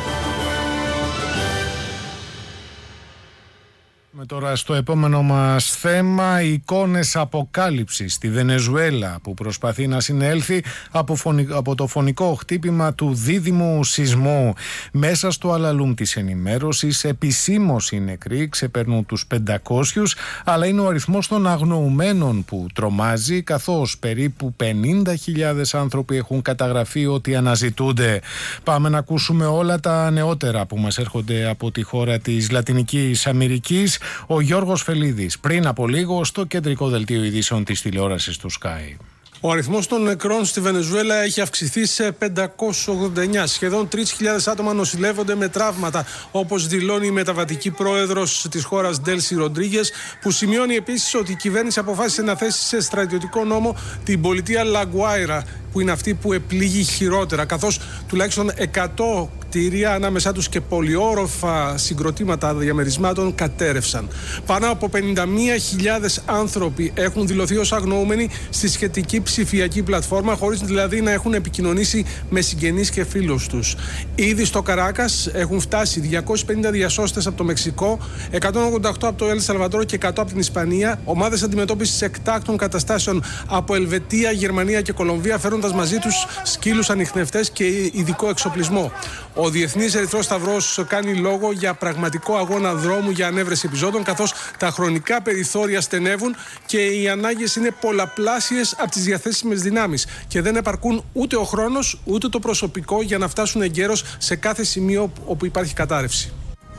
Με τώρα στο επόμενο μας θέμα, εικόνες αποκάλυψης στη Βενεζουέλα που προσπαθεί να συνέλθει από, φωνη, από το φωνικό χτύπημα του δίδυμου σεισμού. Μέσα στο αλαλούμ της ενημέρωσης επισήμως οι νεκροί ξεπερνούν τους πεντακόσιους, αλλά είναι ο αριθμός των αγνοουμένων που τρομάζει, καθώς περίπου πενήντα χιλιάδες άνθρωποι έχουν καταγραφεί ότι αναζητούνται. Πάμε να ακούσουμε όλα τα νεότερα που μας έρχονται από τη χώρα της Λατινικής Αμερικής. Ο Γιώργος Φελίδης πριν από λίγο στο κεντρικό δελτίο ειδήσεων της τηλεόρασης του Sky. Ο αριθμός των νεκρών στη Βενεζουέλα έχει αυξηθεί σε πεντακόσιες ογδόντα εννέα. Σχεδόν τρεις χιλιάδες άτομα νοσηλεύονται με τραύματα, όπως δηλώνει η μεταβατική πρόεδρος της χώρας Ντέλσι Ροντρίγκες, που σημειώνει επίσης ότι η κυβέρνηση αποφάσισε να θέσει σε στρατιωτικό νόμο την πολιτεία Λαγκουάιρα, που που είναι αυτή που επλήγει χειρότερα, καθώς τουλάχιστον εκατό κτίρια, ανάμεσά τους και πολυόροφα συγκροτήματα διαμερισμάτων, κατέρευσαν. Πάνω από πενήντα μία χιλιάδες άνθρωποι έχουν δηλωθεί ως αγνοούμενοι στη σχετική ψηφιακή πλατφόρμα, χωρίς δηλαδή να έχουν επικοινωνήσει με συγγενείς και φίλους τους. Ήδη στο Καράκας έχουν φτάσει διακόσιοι πενήντα διασώστες από το Μεξικό, εκατόν ογδόντα οκτώ από το Ελ Σαλβαδόρ και εκατό από την Ισπανία. Ομάδες αντιμετώπισης εκτάκτων καταστάσεων από Ελβετία, Γερμανία και Κολομβία, φέροντας μαζί τους σκύλους ανιχνευτές και ειδικό εξοπλισμό. Ο Διεθνής Ερυθρός Σταυρός κάνει λόγο για πραγματικό αγώνα δρόμου για ανέβρεση επιζώντων, καθώς τα χρονικά περιθώρια στενεύουν και οι ανάγκες είναι πολλαπλάσιες από τις διαθέσιμες δυνάμεις και δεν επαρκούν ούτε ο χρόνος ούτε το προσωπικό για να φτάσουν εγκαίρως σε κάθε σημείο όπου υπάρχει κατάρρευση.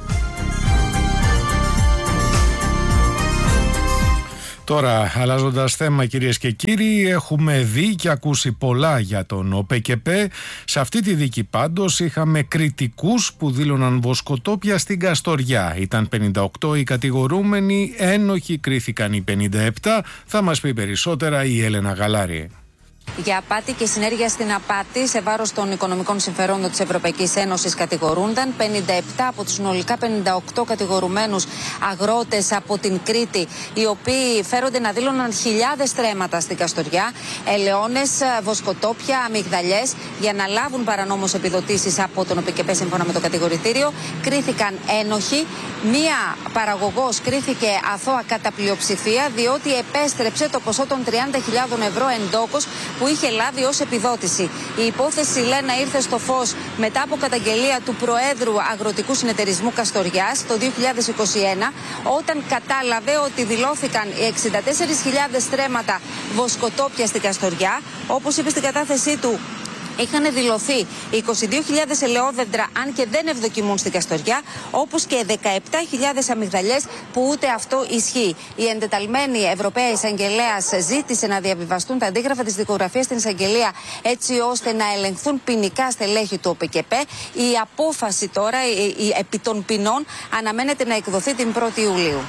Τώρα, αλλάζοντας θέμα, κυρίες και κύριοι, έχουμε δει και ακούσει πολλά για τον ΟΠΕΚΕΠΕ. Σε αυτή τη δίκη πάντως είχαμε κριτικούς που δήλωναν βοσκοτόπια στην Καστοριά. Ήταν πενήντα οκτώ οι κατηγορούμενοι, ένοχοι κρίθηκαν οι πενήντα επτά. Θα μας πει περισσότερα η Έλενα Γαλάρη. Για απάτη και συνέργεια στην απάτη σε βάρος των οικονομικών συμφερόντων της Ευρωπαϊκής Ένωσης κατηγορούνταν πενήντα επτά από τους συνολικά πενήντα οκτώ κατηγορουμένους αγρότες από την Κρήτη, οι οποίοι φέρονται να δήλωναν χιλιάδες στρέμματα στην Καστοριά, ελαιώνες, βοσκοτόπια, αμυγδαλιές, για να λάβουν παρανόμως επιδοτήσεις από τον ΟΠΕΚΕΠΕ σύμφωνα με το κατηγορητήριο. Κρίθηκαν ένοχοι. Μία παραγωγός κρίθηκε αθώα κατά πλειοψηφία, διότι επέστρεψε το ποσό των τριάντα χιλιάδες ευρώ εντόκως που είχε λάβει ως επιδότηση. Η υπόθεση, Λένα, ήρθε στο φως μετά από καταγγελία του Προέδρου Αγροτικού Συνεταιρισμού Καστοριάς το δύο χιλιάδες είκοσι ένα, όταν κατάλαβε ότι δηλώθηκαν οι εξήντα τέσσερις χιλιάδες στρέμματα βοσκοτόπια στην Καστοριά. Όπως είπε στην κατάθεσή του, είχαν δηλωθεί είκοσι δύο χιλιάδες ελαιόδεντρα, αν και δεν ευδοκιμούν στην Καστοριά, όπως και δεκαεπτά χιλιάδες αμυγδαλιές που ούτε αυτό ισχύει. Η εντεταλμένη Ευρωπαία Εισαγγελέας ζήτησε να διαβιβαστούν τα αντίγραφα της δικογραφίας στην εισαγγελία, έτσι ώστε να ελεγχθούν ποινικά στελέχη του ΟΠΕΚΕΠΕ. Η απόφαση τώρα, η, η, επί των ποινών, αναμένεται να εκδοθεί την πρώτη Ιουλίου.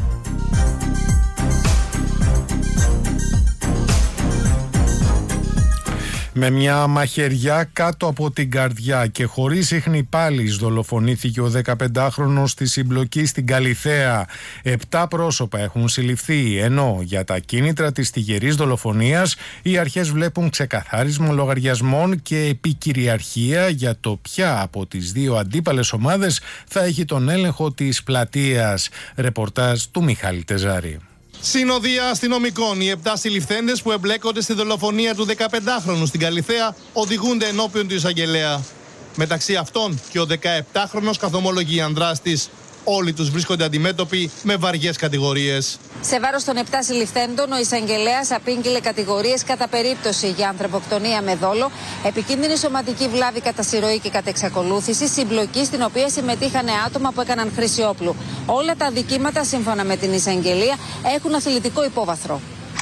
Με μια μαχαιριά κάτω από την καρδιά και χωρίς ίχνη πάλης δολοφονήθηκε ο δεκαπεντάχρονος στη συμπλοκή στην Καλιθέα. Επτά πρόσωπα έχουν συλληφθεί, ενώ για τα κίνητρα της τυχερής δολοφονίας οι αρχές βλέπουν ξεκαθάρισμα λογαριασμών και επικυριαρχία για το ποια από τις δύο αντίπαλες ομάδες θα έχει τον έλεγχο της πλατείας. Ρεπορτάζ του Μιχάλη Τεζάρη. Συνοδεία αστυνομικών, οι επτά συλληφθέντες που εμπλέκονται στη δολοφονία του δεκαπεντάχρονου στην Καλιθέα οδηγούνται ενώπιον του εισαγγελέα. Μεταξύ αυτών και ο δεκαεπτάχρονος καθομολογίαν δράστης. Όλοι τους βρίσκονται αντιμέτωποι με βαριές κατηγορίες. Σε βάρος των επτά συλληφθέντων, ο εισαγγελέας απήγγειλε κατηγορίες κατά περίπτωση για ανθρωποκτονία με δόλο, επικίνδυνη σωματική βλάβη κατά συρροή και κατά εξακολούθηση, συμπλοκή στην οποία συμμετείχαν άτομα που έκαναν χρήση όπλου. Όλα τα αδικήματα, σύμφωνα με την εισαγγελία, έχουν αθλητικό υπόβαθρο.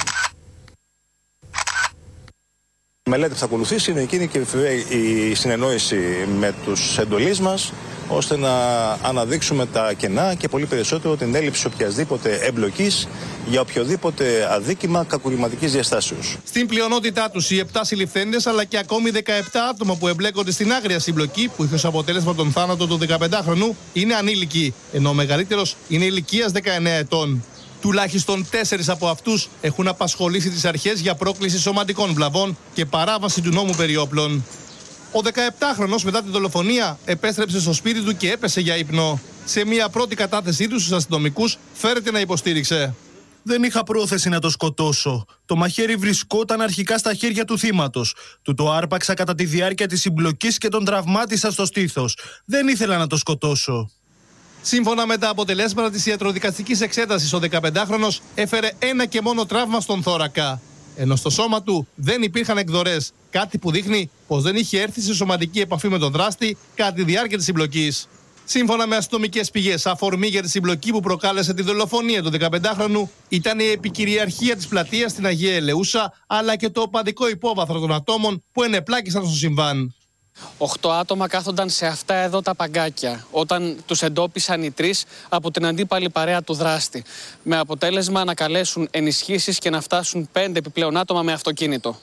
Η μελέτη που θα ακολουθήσει είναι εκείνη και η συνεννόηση με τους εντολείς μας, ώστε να αναδείξουμε τα κενά και πολύ περισσότερο την έλλειψη οποιασδήποτε εμπλοκής για οποιοδήποτε αδίκημα κακουργηματικής διαστάσεως. Στην πλειονότητά τους οι επτά συλληφθέντες, αλλά και ακόμη δεκαεπτά άτομα που εμπλέκονται στην άγρια συμπλοκή που είχε ως αποτέλεσμα τον θάνατο του δεκαπεντάχρονου, είναι ανήλικοι, ενώ ο μεγαλύτερος είναι ηλικίας δεκαεννέα ετών. Τουλάχιστον τέσσερις από αυτούς έχουν απασχολήσει τις αρχές για πρόκληση σωματικών βλαβών και παράβαση του νόμου περί όπλων. Ο δεκαεπτάχρονος μετά τη δολοφονία επέστρεψε στο σπίτι του και έπεσε για ύπνο. Σε μια πρώτη κατάθεσή του στους αστυνομικούς φέρεται να υποστήριξε. Δεν είχα πρόθεση να το σκοτώσω. Το μαχαίρι βρισκόταν αρχικά στα χέρια του θύματος. Του το άρπαξα κατά τη διάρκεια της συμπλοκής και τον τραυμάτισα στο στήθος. Δεν ήθελα να το σκοτώσω. Σύμφωνα με τα αποτελέσματα της ιατροδικαστικής εξέτασης, ο δεκαπεντάχρονος έφερε ένα και μόνο τραύμα στον θώρακα. Ενώ στο σώμα του δεν υπήρχαν εκδορές, κάτι που δείχνει πως δεν είχε έρθει σε σωματική επαφή με τον δράστη κατά τη διάρκεια της συμπλοκής. Σύμφωνα με αστυνομικές πηγές, αφορμή για τη συμπλοκή που προκάλεσε τη δολοφονία του δεκαπεντάχρονου ήταν η επικυριαρχία της πλατείας στην Αγία Ελεούσα, αλλά και το οπαδικό υπόβαθρο των ατόμων που ενεπλάκησαν στο συμβάν. Οχτώ άτομα κάθονταν σε αυτά εδώ τα παγκάκια όταν τους εντόπισαν οι τρεις από την αντίπαλη παρέα του δράστη, με αποτέλεσμα να καλέσουν ενισχύσεις και να φτάσουν πέντε επιπλέον άτομα με αυτοκίνητο.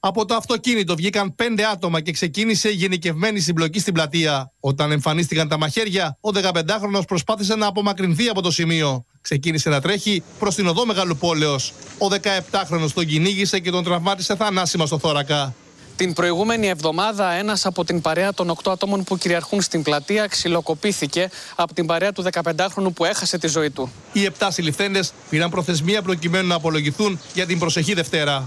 Από το αυτοκίνητο βγήκαν πέντε άτομα και ξεκίνησε γενικευμένη συμπλοκή στην πλατεία. Όταν εμφανίστηκαν τα μαχαίρια, ο δεκαπεντάχρονος προσπάθησε να απομακρυνθεί από το σημείο. Ξεκίνησε να τρέχει προς την οδό Μεγαλοπόλεως. Ο δεκαεπτάχρονος τον κυνήγησε και τον τραυμάτισε θανάσιμα στο θώρακα. Την προηγούμενη εβδομάδα, ένας από την παρέα των οκτώ ατόμων που κυριαρχούν στην πλατεία ξυλοκοπήθηκε από την παρέα του δεκαπεντάχρονου που έχασε τη ζωή του. Οι επτά συλληφθέντες πήραν προθεσμία προκειμένου να απολογηθούν για την προσεχή Δευτέρα.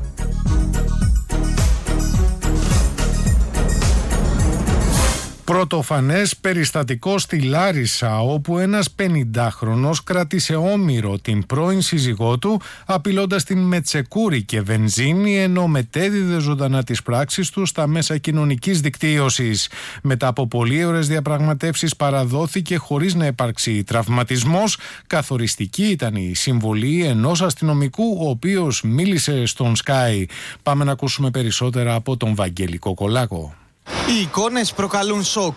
Πρωτοφανές περιστατικό στη Λάρισα, όπου ένας πενηντάχρονος κράτησε όμηρο την πρώην σύζυγό του, απειλώντας την με τσεκούρι και βενζίνη, ενώ μετέδιδε ζωντανά τις πράξεις του στα μέσα κοινωνικής δικτύωσης. Μετά από πολλές ώρες διαπραγματεύσεις παραδόθηκε χωρίς να υπάρξει τραυματισμός. Καθοριστική ήταν η συμβολή ενός αστυνομικού, ο οποίος μίλησε στον Sky. Πάμε να ακούσουμε περισσότερα από τον Βαγγέλη Κοκολάκο. Οι εικόνες προκαλούν σοκ.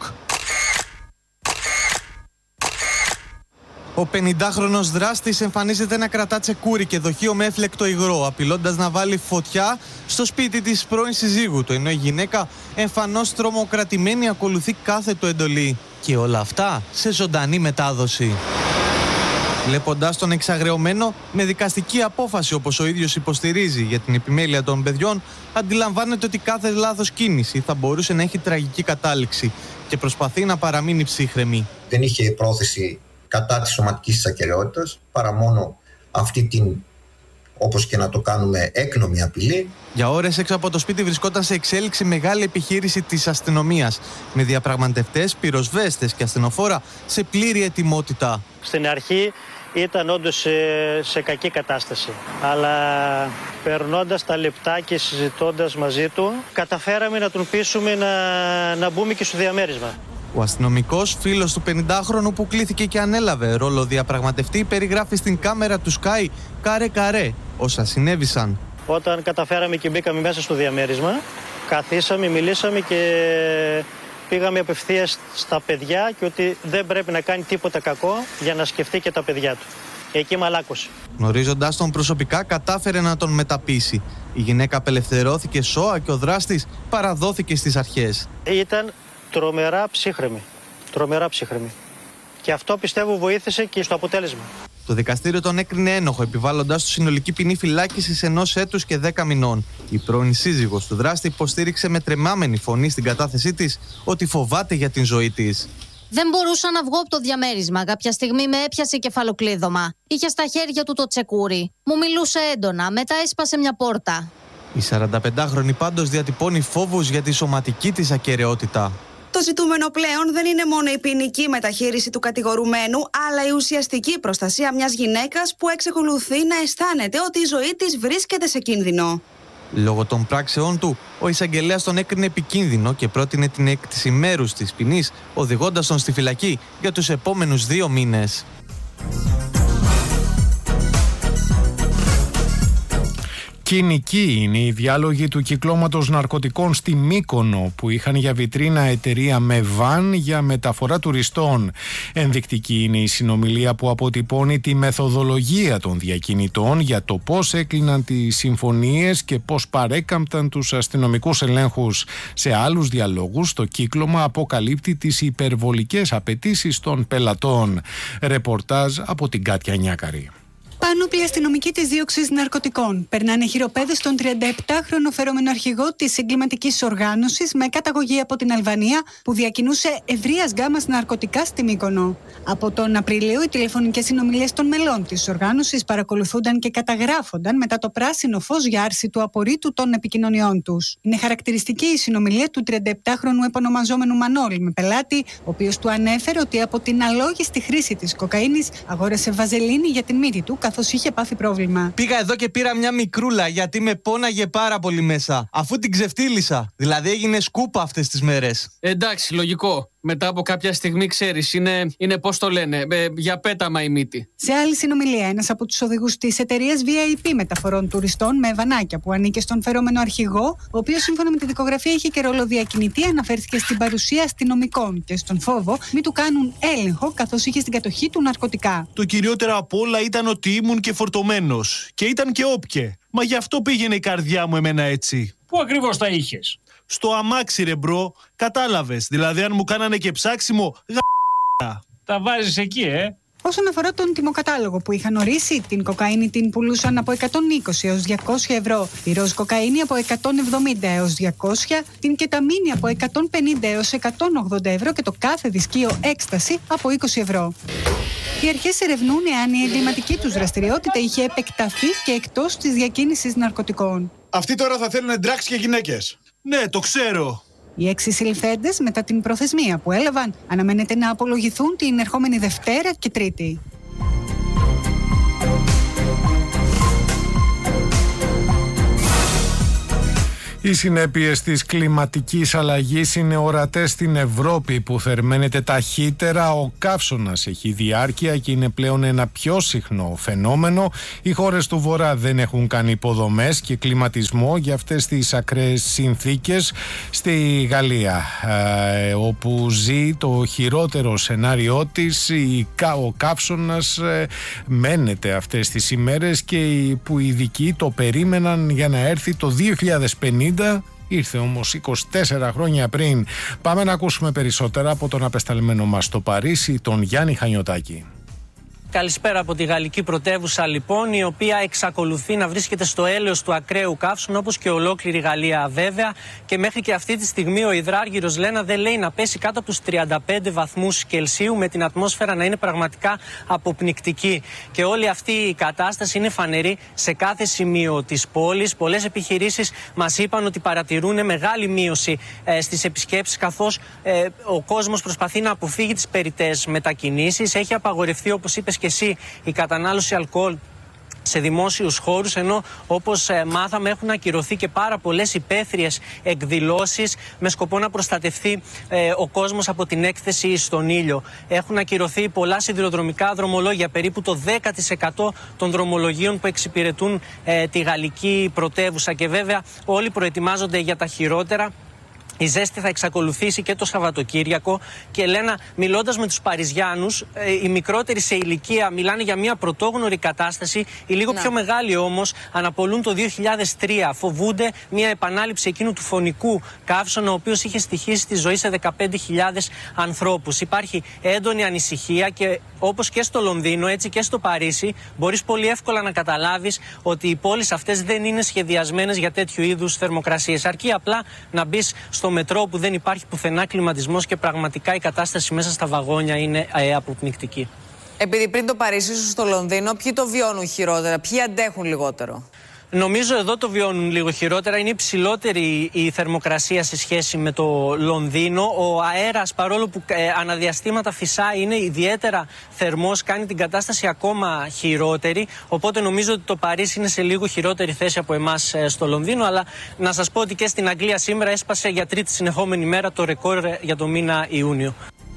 Ο πενηντάχρονος δράστης εμφανίζεται να κρατά τσεκούρι και δοχείο με έφλεκτο υγρό, απειλώντας να βάλει φωτιά στο σπίτι της πρώην συζύγου του, ενώ η γυναίκα εμφανώς τρομοκρατημένη ακολουθεί κάθε του εντολή. Και όλα αυτά σε ζωντανή μετάδοση. Βλέποντας τον εξαγρεωμένο με δικαστική απόφαση, όπως ο ίδιος υποστηρίζει, για την επιμέλεια των παιδιών, αντιλαμβάνεται ότι κάθε λάθος κίνηση θα μπορούσε να έχει τραγική κατάληξη και προσπαθεί να παραμείνει ψύχρεμη. Δεν είχε πρόθεση κατά της σωματικής της ακεραιότητας, παρά μόνο αυτή την, όπως και να το κάνουμε, έκνομη απειλή. Για ώρες έξω από το σπίτι βρισκόταν σε εξέλιξη μεγάλη επιχείρηση της αστυνομίας, με διαπραγματευτές, πυροσβέστες και ασθενοφόρα σε πλήρη ετοιμότητα. Στην αρχή ήταν όντως σε, σε κακή κατάσταση, αλλά περνώντας τα λεπτά και συζητώντας μαζί του, καταφέραμε να τον πείσουμε να, να μπούμε και στο διαμέρισμα. Ο αστυνομικός φίλος του πενηντάχρονου, που κλήθηκε και ανέλαβε ρόλο διαπραγματευτή, περιγράφει στην κάμερα του Sky καρέ καρέ όσα συνέβησαν. Όταν καταφέραμε και μπήκαμε μέσα στο διαμέρισμα, καθίσαμε, μιλήσαμε και πήγαμε απευθείας στα παιδιά και ότι δεν πρέπει να κάνει τίποτα κακό για να σκεφτεί και τα παιδιά του. Εκεί μαλάκωσε. Γνωρίζοντας τον προσωπικά, κατάφερε να τον μεταπείσει. Η γυναίκα απελευθερώθηκε σώα και ο δράστης παραδόθηκε στις αρχές. Ήταν τρομερά ψύχρεμη. Τρομερά ψύχρεμη. Και αυτό πιστεύω βοήθησε και στο αποτέλεσμα. Το δικαστήριο τον έκρινε ένοχο, επιβάλλοντας του συνολική ποινή φυλάκισης ενός έτους και δέκα μηνών. Η πρώην σύζυγος του δράστη υποστήριξε με τρεμάμενη φωνή στην κατάθεσή της ότι φοβάται για την ζωή της. Δεν μπορούσα να βγω από το διαμέρισμα. Κάποια στιγμή με έπιασε κεφαλοκλείδωμα. Είχε στα χέρια του το τσεκούρι. Μου μιλούσε έντονα. Μετά έσπασε μια πόρτα. Η σαρανταπεντάχρονη πάντως διατυπώνει φόβους για τη σωματική της ακεραιότητα. Το ζητούμενο πλέον δεν είναι μόνο η ποινική μεταχείριση του κατηγορουμένου, αλλά η ουσιαστική προστασία μιας γυναίκας που εξακολουθεί να αισθάνεται ότι η ζωή της βρίσκεται σε κίνδυνο. Λόγω των πράξεών του, ο εισαγγελέας τον έκρινε επικίνδυνο και πρότεινε την έκτηση μέρους της ποινής, οδηγώντας τον στη φυλακή για τους επόμενους δύο μήνες. Κοινική είναι οι διάλογοι του κυκλώματος ναρκωτικών στη Μύκονο, που είχαν για βιτρίνα εταιρεία με βαν για μεταφορά τουριστών. Ενδεικτική είναι η συνομιλία που αποτυπώνει τη μεθοδολογία των διακινητών για το πώς έκλειναν τις συμφωνίες και πώς παρέκαμπταν τους αστυνομικούς ελέγχους. Σε άλλους διαλόγους το κύκλωμα αποκαλύπτει τις υπερβολικές απαιτήσεις των πελατών. Ρεπορτάζ από την Κάτια Νιάκαρη. Πάνωπλοι αστυνομικοί της δίωξης ναρκωτικών περνάνε χειροπέδες στον τριανταεπτάχρονο φερόμενο αρχηγό της εγκληματικής οργάνωσης με καταγωγή από την Αλβανία, που διακινούσε ευρείας γκάμας ναρκωτικά στη Μύκονο. Από τον Απρίλιο, οι τηλεφωνικές συνομιλίες των μελών της οργάνωσης παρακολουθούνταν και καταγράφονταν μετά το πράσινο φως για άρση του απορρίτου των επικοινωνιών τους. Είναι χαρακτηριστική η συνομιλία του τριανταεπτάχρονου επωνομαζόμενου Μανώλη με πελάτη, ο οποίος του ανέφερε ότι από την αλόγιστη χρήση της κοκαίνης αγόρασε βαζελίνη για την μύτη του, καθώς είχε πάθει πρόβλημα. Πήγα εδώ και πήρα μια μικρούλα γιατί με πόναγε πάρα πολύ μέσα, αφού την ξεφτύλισα. Δηλαδή έγινε σκούπα αυτές τις μέρες. Εντάξει, λογικό. Μετά από κάποια στιγμή, ξέρεις, είναι, είναι πώς το λένε, ε, για πέταμα η μύτη. Σε άλλη συνομιλία, ένας από τους οδηγούς της εταιρείας βι άι πι μεταφορών τουριστών με βανάκια, που ανήκε στον φερόμενο αρχηγό, ο οποίος σύμφωνα με τη δικογραφία είχε και ρόλο διακινητή, αναφέρθηκε στην παρουσία αστυνομικών και στον φόβο μη του κάνουν έλεγχο, καθώς είχε στην κατοχή του ναρκωτικά. Το κυριότερο απ' όλα ήταν ότι ήμουν και φορτωμένος. Και ήταν και όπκε. Μα γι' αυτό πήγαινε η καρδιά μου εμένα έτσι. Πού ακριβώς τα είχες? Στο αμάξι ρε μπρο, κατάλαβες. Δηλαδή αν μου κάνανε και ψάξιμο, γα... Τα βάζεις εκεί, ε. Όσον αφορά τον τιμοκατάλογο που είχαν ορίσει, την κοκαίνη την πουλούσαν από εκατόν είκοσι έως διακόσια ευρώ, τη ροζ κοκαίνη από εκατόν εβδομήντα έως διακόσια, την κεταμίνη από εκατόν πενήντα έως εκατόν ογδόντα ευρώ και το κάθε δισκείο έκσταση από είκοσι ευρώ. Οι αρχές ερευνούν εάν η εγκληματική τους δραστηριότητα είχε επεκταθεί και εκτός της διακίνησης ναρκωτικών. Αυτοί τώρα θα θέλουν ντράξ και γυναίκες. Ναι, το ξέρω. Οι έξι συλληφθέντες μετά την προθεσμία που έλαβαν αναμένεται να απολογηθούν την ερχόμενη Δευτέρα και Τρίτη. Οι συνέπειες της κλιματικής αλλαγής είναι ορατές στην Ευρώπη που θερμαίνεται ταχύτερα. Ο καύσωνας έχει διάρκεια και είναι πλέον ένα πιο συχνό φαινόμενο. Οι χώρες του Βορρά δεν έχουν κάνει υποδομές και κλιματισμό για αυτές τις ακραίες συνθήκες. Στη Γαλλία, ε, όπου ζει το χειρότερο σενάριό της, ο καύσωνας ε, μένεται αυτές τις ημέρες και που οι ειδικοί το περίμεναν για να έρθει το δύο χιλιάδες πενήντα. Ήρθε όμως είκοσι τέσσερα χρόνια πριν. Πάμε να ακούσουμε περισσότερα από τον απεσταλμένο μας στο Παρίσι, τον Γιάννη Χανιωτάκη. Καλησπέρα από τη γαλλική πρωτεύουσα λοιπόν, η οποία εξακολουθεί να βρίσκεται στο έλεος του ακραίου καύσωνα, όπως και ολόκληρη Γαλλία βέβαια, και μέχρι και αυτή τη στιγμή ο υδράργυρος Λένα δεν λέει να πέσει κάτω από τους τριάντα πέντε βαθμούς Κελσίου, με την ατμόσφαιρα να είναι πραγματικά αποπνικτική. Και όλη αυτή η κατάσταση είναι φανερή σε κάθε σημείο της πόλης. Πολλές επιχειρήσεις μας είπαν ότι παρατηρούν μεγάλη μείωση ε, στις επισκέψεις, καθώς ε, ο κόσμος προσπαθεί να αποφύγει τις περιττές μετακινήσεις. Έχει απαγορευτεί, όπως είπες και εσύ, η κατανάλωση αλκοόλ σε δημόσιους χώρους, ενώ όπως ε, μάθαμε έχουν ακυρωθεί και πάρα πολλές υπαίθριες εκδηλώσεις με σκοπό να προστατευτεί ε, ο κόσμος από την έκθεση στον ήλιο. Έχουν ακυρωθεί πολλά σιδηροδρομικά δρομολόγια, περίπου το δέκα τοις εκατό των δρομολογίων που εξυπηρετούν ε, τη γαλλική πρωτεύουσα, και βέβαια όλοι προετοιμάζονται για τα χειρότερα. Η ζέστη θα εξακολουθήσει και το Σαββατοκύριακο και Λένα, μιλώντας με τους Παριζιάνους, οι μικρότεροι σε ηλικία μιλάνε για μια πρωτόγνωρη κατάσταση. Οι λίγο ναι. πιο μεγάλοι όμως αναπολούν το δύο χιλιάδες τρία. Φοβούνται μια επανάληψη εκείνου του φωνικού καύσωνα, ο οποίος είχε στοιχήσει τη ζωή σε δεκαπέντε χιλιάδες ανθρώπους. Υπάρχει έντονη ανησυχία και όπως και στο Λονδίνο, έτσι και στο Παρίσι, μπορείς πολύ εύκολα να καταλάβεις ότι οι πόλεις αυτές δεν είναι σχεδιασμένες για τέτοιου είδους θερμοκρασίες. Αρκεί απλά να μπεις στο μετρό που δεν υπάρχει πουθενά κλιματισμός και πραγματικά η κατάσταση μέσα στα βαγόνια είναι ε, αποπνικτική. Επειδή πριν το Παρίσι, ίσως στο Λονδίνο, ποιοι το βιώνουν χειρότερα, ποιοι αντέχουν λιγότερο? Νομίζω εδώ το βιώνουν λίγο χειρότερα. Είναι υψηλότερη η θερμοκρασία σε σχέση με το Λονδίνο. Ο αέρας, παρόλο που ε, αναδιαστήματα φυσάει, είναι ιδιαίτερα θερμός, κάνει την κατάσταση ακόμα χειρότερη. Οπότε νομίζω ότι το Παρίσι είναι σε λίγο χειρότερη θέση από εμάς ε, στο Λονδίνο. Αλλά να σας πω ότι και στην Αγγλία σήμερα έσπασε για τρίτη συνεχόμενη μέρα το ρεκόρ για το μήνα Ιούνιο.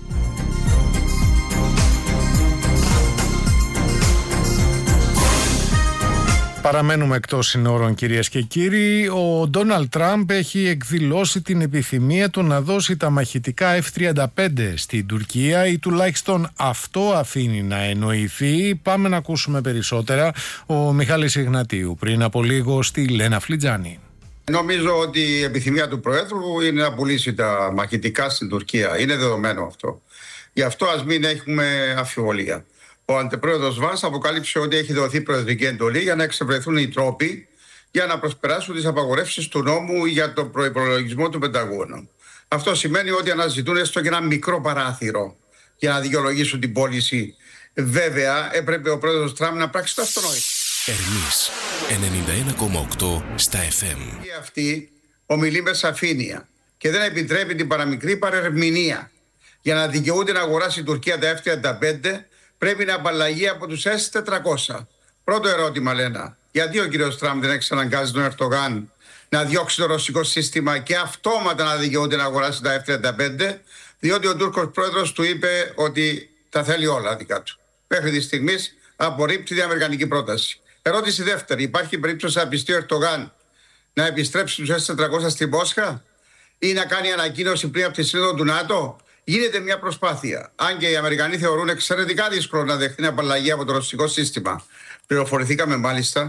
Παραμένουμε εκτός συνόρων, κυρίες και κύριοι. Ο Ντόναλντ Τραμπ έχει εκδηλώσει την επιθυμία του να δώσει τα μαχητικά εφ τριάντα πέντε στην Τουρκία, ή τουλάχιστον αυτό αφήνει να εννοηθεί. Πάμε να ακούσουμε περισσότερα. Ο Μιχάλης Ιγνατίου πριν από λίγο στη Λένα Φλιτζάνη. Νομίζω ότι η επιθυμία του Προέδρου είναι να πουλήσει τα μαχητικά στην Τουρκία. Είναι δεδομένο αυτό. Γι' αυτό ας μην έχουμε αμφιβολία. Ο αντιπρόεδρος Βάνς αποκάλυψε ότι έχει δοθεί προεδρική εντολή για να εξευρεθούν οι τρόποι για να προσπεράσουν τις απαγορεύσεις του νόμου για τον προϋπολογισμό του Πενταγώνου. Αυτό σημαίνει ότι αναζητούν έστω και ένα μικρό παράθυρο για να δικαιολογήσουν την πώληση. Βέβαια, έπρεπε ο πρόεδρος Τραμπ να πράξει το αυτονόητο. Ερμής ενενήντα ένα κόμμα οκτώ στα εφ εμ. Αυτή ομιλεί με σαφήνεια και δεν επιτρέπει την παραμικρή παρερμηνία. Για να δικαιούται να αγοράσει η Τουρκία τα εφ τριάντα πέντε, πρέπει να απαλλαγεί από τους ες τετρακόσια. Πρώτο ερώτημα, Λένα. Γιατί ο κύριος Τραμπ δεν εξαναγκάζει τον Ερντογάν να διώξει το ρωσικό σύστημα και αυτόματα να δικαιούται να αγοράσει τα εφ τριάντα πέντε, διότι ο Τούρκος πρόεδρος του είπε ότι τα θέλει όλα δικά του. Μέχρι τη στιγμή απορρίπτει την αμερικανική πρόταση. Ερώτηση δεύτερη. Υπάρχει περίπτωση να πιστεί ο Ερντογάν να επιστρέψει τους ες τετρακόσια στη Μόσχα ή να κάνει ανακοίνωση πριν από τη σύνοδο του ΝΑΤΟ? Γίνεται μια προσπάθεια. Αν και οι Αμερικανοί θεωρούν εξαιρετικά δύσκολο να δεχτεί απαλλαγή από το ρωσικό σύστημα. Πληροφορηθήκαμε μάλιστα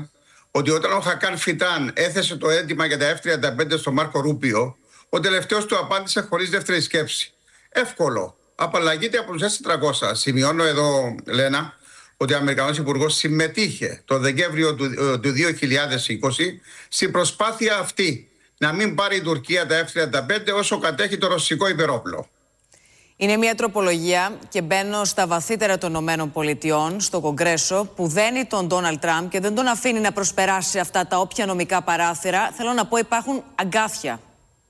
ότι όταν ο Χακάν Φιτάν έθεσε το αίτημα για τα εφ τριάντα πέντε στον Μάρκο Ρούπιο, ο τελευταίος του απάντησε χωρίς δεύτερη σκέψη. Εύκολο. Απαλλαγείται από τους ες τετρακόσια. Σημειώνω εδώ, Λένα, ότι ο Αμερικανός Υπουργός συμμετείχε το Δεκέμβριο του, του δύο χιλιάδες είκοσι στην προσπάθεια αυτή να μην πάρει η Τουρκία τα εφ τριάντα πέντε όσο κατέχει το ρωσικό υπερόπλο. Είναι μια τροπολογία και μπαίνω στα βαθύτερα των ΗΠΑ, στο Κογκρέσο, που δένει τον Ντόναλντ Τραμπ και δεν τον αφήνει να προσπεράσει αυτά τα όποια νομικά παράθυρα. Θέλω να πω, υπάρχουν αγκάθια.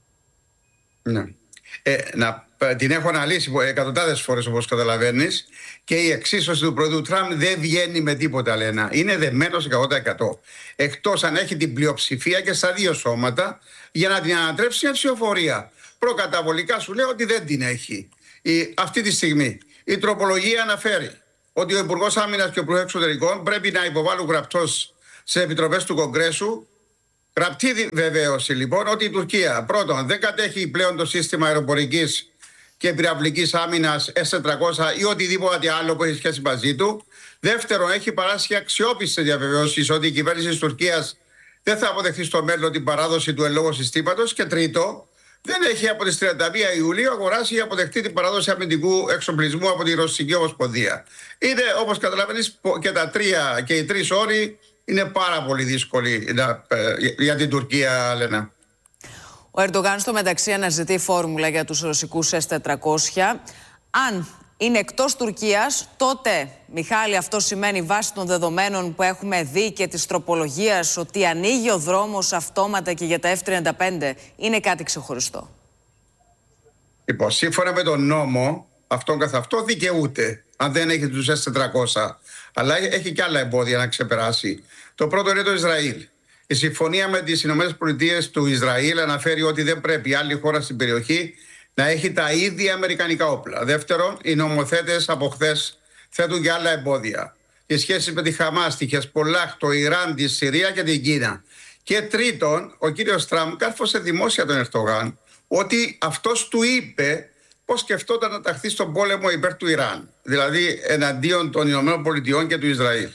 Ναι. Ε, να, την έχω αναλύσει εκατοντάδες φορές, όπως καταλαβαίνεις, και η εξίσωση του πρόεδρου Τραμπ δεν βγαίνει με τίποτα, Λένα. Είναι δεμένος εκατό τοις εκατό. Εκτός αν έχει την πλειοψηφία και στα δύο σώματα για να την ανατρέψει μια ψηφοφορία. Προκαταβολικά σου λέω ότι δεν την έχει. Η, αυτή τη στιγμή η τροπολογία αναφέρει ότι ο Υπουργός Άμυνας και ο Υπουργός Εξωτερικών πρέπει να υποβάλουν γραπτός σε επιτροπές του Κογκρέσου γραπτή βεβαίωση λοιπόν ότι η Τουρκία πρώτον δεν κατέχει πλέον το σύστημα αεροπορικής και πυραυλικής άμυνας ες τετρακόσια ή οτιδήποτε άλλο που έχει σχέση μαζί του. Δεύτερον, έχει παράσχει αξιόπιστες διαβεβαιώσεις ότι η κυβέρνηση της Τουρκίας δεν θα αποδεχθεί στο μέλλον την παράδοση του εν λόγω συστήματος. Και τρίτο, δεν έχει από τις τριάντα μία Ιουλίου αγοράσει ή αποδεχτεί την παράδοση αμυντικού εξοπλισμού από τη Ρωσική Ομοσπονδία. Είναι, όπως καταλαβαίνεις, και τα τρία και οι τρεις όροι είναι πάρα πολύ δύσκολοι να, για την Τουρκία, Λένα. Ο Ερντογάν στο μεταξύ αναζητεί φόρμουλα για τους ρωσικούς ες τετρακόσια. Αν είναι εκτός Τουρκίας, τότε, Μιχάλη, αυτό σημαίνει βάσει των δεδομένων που έχουμε δει και της τροπολογίας ότι ανοίγει ο δρόμος αυτόματα και για τα εφ τριάντα πέντε. Είναι κάτι ξεχωριστό. Λοιπόν, σύμφωνα με τον νόμο, αυτόν καθ' αυτό δικαιούται, αν δεν έχει τους ες τετρακόσια. Αλλά έχει και άλλα εμπόδια να ξεπεράσει. Το πρώτο είναι το Ισραήλ. Η συμφωνία με τις ΗΠΑ του Ισραήλ αναφέρει ότι δεν πρέπει άλλη χώρα στην περιοχή να έχει τα ίδια αμερικανικά όπλα. Δεύτερον, οι νομοθέτες από χθες θέτουν και άλλα εμπόδια. Οι σχέσεις με τη Χαμάς, τη Χεσπολάχ, το Ιράν, τη Συρία και την Κίνα. Και τρίτον, ο κύριος Τραμπ κάρφωσε δημόσια τον Ερντογάν ότι αυτός του είπε πώς σκεφτόταν να ταχθεί στον πόλεμο υπέρ του Ιράν. Δηλαδή εναντίον των ΗΠΑ και του Ισραήλ.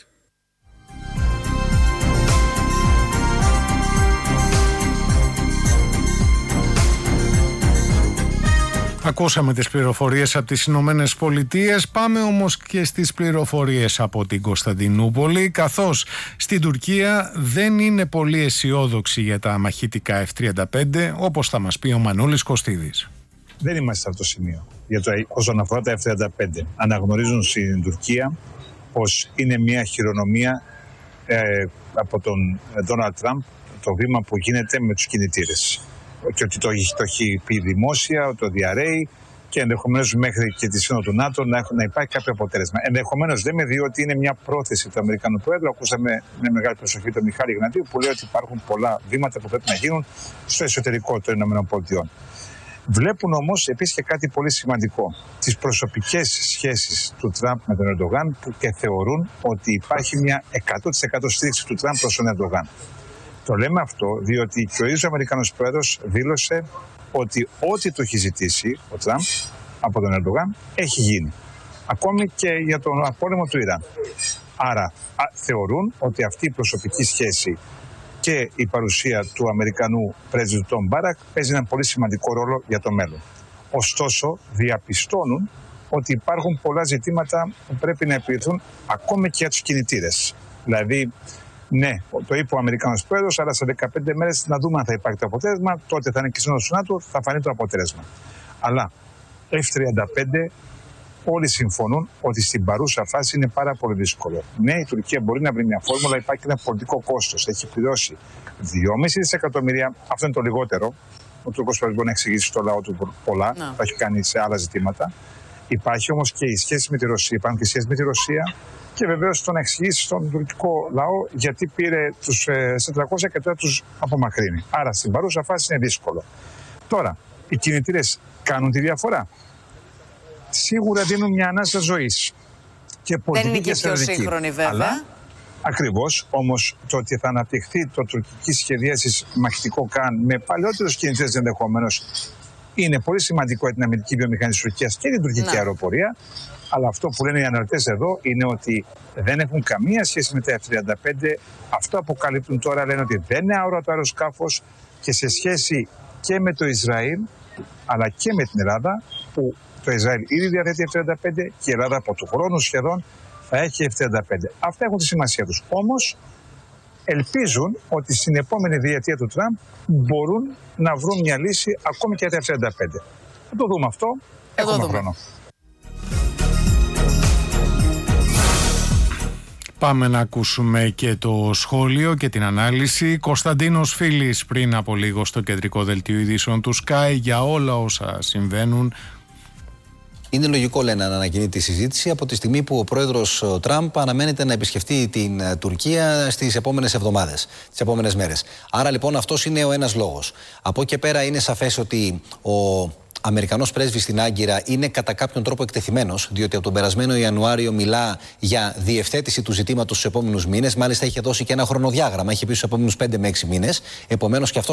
Ακούσαμε τις πληροφορίες από τις Ηνωμένες Πολιτείες. Πάμε όμως και στις πληροφορίες από την Κωνσταντινούπολη, καθώς στην Τουρκία δεν είναι πολύ αισιόδοξη για τα μαχητικά εφ τριάντα πέντε, όπως θα μας πει ο Μανώλης Κωστίδης. Δεν είμαστε σε αυτό το σημείο για το, όσον αφορά τα εφ τριάντα πέντε. Αναγνωρίζουν στην Τουρκία πως είναι μια χειρονομία ε, από τον Ντόναλντ Τραμπ το βήμα που γίνεται με τους κινητήρες. Και ότι το, το έχει πει δημόσια, το διαρρέει και ενδεχομένως μέχρι και τη Σύνοδο του ΝΑΤΟ να, να υπάρχει κάποιο αποτέλεσμα. Ενδεχομένως λέμε διότι είναι μια πρόθεση του Αμερικανού Πρόεδρου. Ακούσαμε με μεγάλη προσοχή τον Μιχάλη Γνατίου που λέει ότι υπάρχουν πολλά βήματα που πρέπει να γίνουν στο εσωτερικό των ΗΠΑ. Βλέπουν όμως επίσης και κάτι πολύ σημαντικό. Τις προσωπικές σχέσεις του Τραμπ με τον Ερντογάν και θεωρούν ότι υπάρχει μια εκατό τοις εκατό στήριξη του Τραμπ προς τον Ερντογάν. Το λέμε αυτό διότι και ο ίδιος ο Αμερικανός Πρόεδρος δήλωσε ότι ό,τι του έχει ζητήσει ο Τραμπ από τον Ερντογάν έχει γίνει. Ακόμη και για τον πόλεμο του Ιράν. Άρα α, θεωρούν ότι αυτή η προσωπική σχέση και η παρουσία του Αμερικανού πρέσβη Τον Μπάρακ παίζει έναν πολύ σημαντικό ρόλο για το μέλλον. Ωστόσο, διαπιστώνουν ότι υπάρχουν πολλά ζητήματα που πρέπει να επιληθούν ακόμη και για τους κινητήρες. Δηλαδή, ναι, το είπε ο Αμερικανός Πρόεδρος, αλλά σε δεκαπέντε μέρες να δούμε αν θα υπάρχει το αποτέλεσμα. Τότε θα είναι και σύνοδος του ΝΑΤΟ, θα φανεί το αποτέλεσμα. Αλλά εφ τριάντα πέντε όλοι συμφωνούν ότι στην παρούσα φάση είναι πάρα πολύ δύσκολο. Ναι, η Τουρκία μπορεί να βρει μια φόρμουλα, υπάρχει ένα πολιτικό κόστος. Έχει πληρώσει δυόμισι δισεκατομμύρια, αυτό είναι το λιγότερο. Ο Τούρκος μπορεί να εξηγήσει στο λαό του πολλά, no. Το έχει κάνει σε άλλα ζητήματα. Υπάρχει όμως και η σχέση με τη Ρωσία. Υπάρχουν και οι σχέσεις με τη Ρωσία. Και βεβαίως το να εξηγήσει στον τουρκικό λαό γιατί πήρε τους ες τετρακόσια και τώρα τους απομακρύνει. Άρα στην παρούσα φάση είναι δύσκολο. Τώρα, οι κινητήρες κάνουν τη διαφορά. Σίγουρα δίνουν μια ανάσα ζωής. Και δεν είναι και πιο σύγχρονη βέβαια. Αλλά, ακριβώς, όμως το ότι θα αναπτυχθεί το τουρκική σχεδίαση μαχητικό καν με παλαιότερους κινητήρες ενδεχομένως είναι πολύ σημαντικό για την αμυντική βιομηχανία της Τουρκίας και την τουρκική Ναι. αεροπορία. Αλλά αυτό που λένε οι αναλυτές εδώ είναι ότι δεν έχουν καμία σχέση με τα εφ τριάντα πέντε. Αυτό αποκαλύπτουν τώρα, λένε ότι δεν είναι αόρατο αεροσκάφος και σε σχέση και με το Ισραήλ αλλά και με την Ελλάδα, που το Ισραήλ ήδη διαθέτει εφ τριάντα πέντε και η Ελλάδα από του χρόνου σχεδόν θα έχει εφ τριάντα πέντε. Αυτά έχουν τη σημασία τους. Όμως ελπίζουν ότι στην επόμενη διετία του Τραμπ μπορούν να βρουν μια λύση ακόμη και για τα εφ τριάντα πέντε. Θα το δούμε αυτό. Έχουμε δούμε. χρόνο. Πάμε να ακούσουμε και το σχόλιο και την ανάλυση. Κωνσταντίνος Φίλης πριν από λίγο στο κεντρικό δελτίο ειδήσεων του Sky για όλα όσα συμβαίνουν. Είναι λογικό, λένε, να ανακοινεί τη συζήτηση από τη στιγμή που ο πρόεδρος Τραμπ αναμένεται να επισκεφτεί την Τουρκία στις επόμενες εβδομάδες, τις επόμενες μέρες. Άρα λοιπόν αυτός είναι ο ένας λόγος. Από εκεί πέρα είναι σαφές ότι ο Αμερικανός πρέσβης στην Άγκυρα είναι κατά κάποιον τρόπο εκτεθειμένος, διότι από τον περασμένο Ιανουάριο μιλά για διευθέτηση του ζητήματος στους επόμενους μήνες. Μάλιστα είχε δώσει και ένα χρονοδιάγραμμα, είχε πει στους επόμενους πέντε με έξι μήνες. Επομένως και αυτό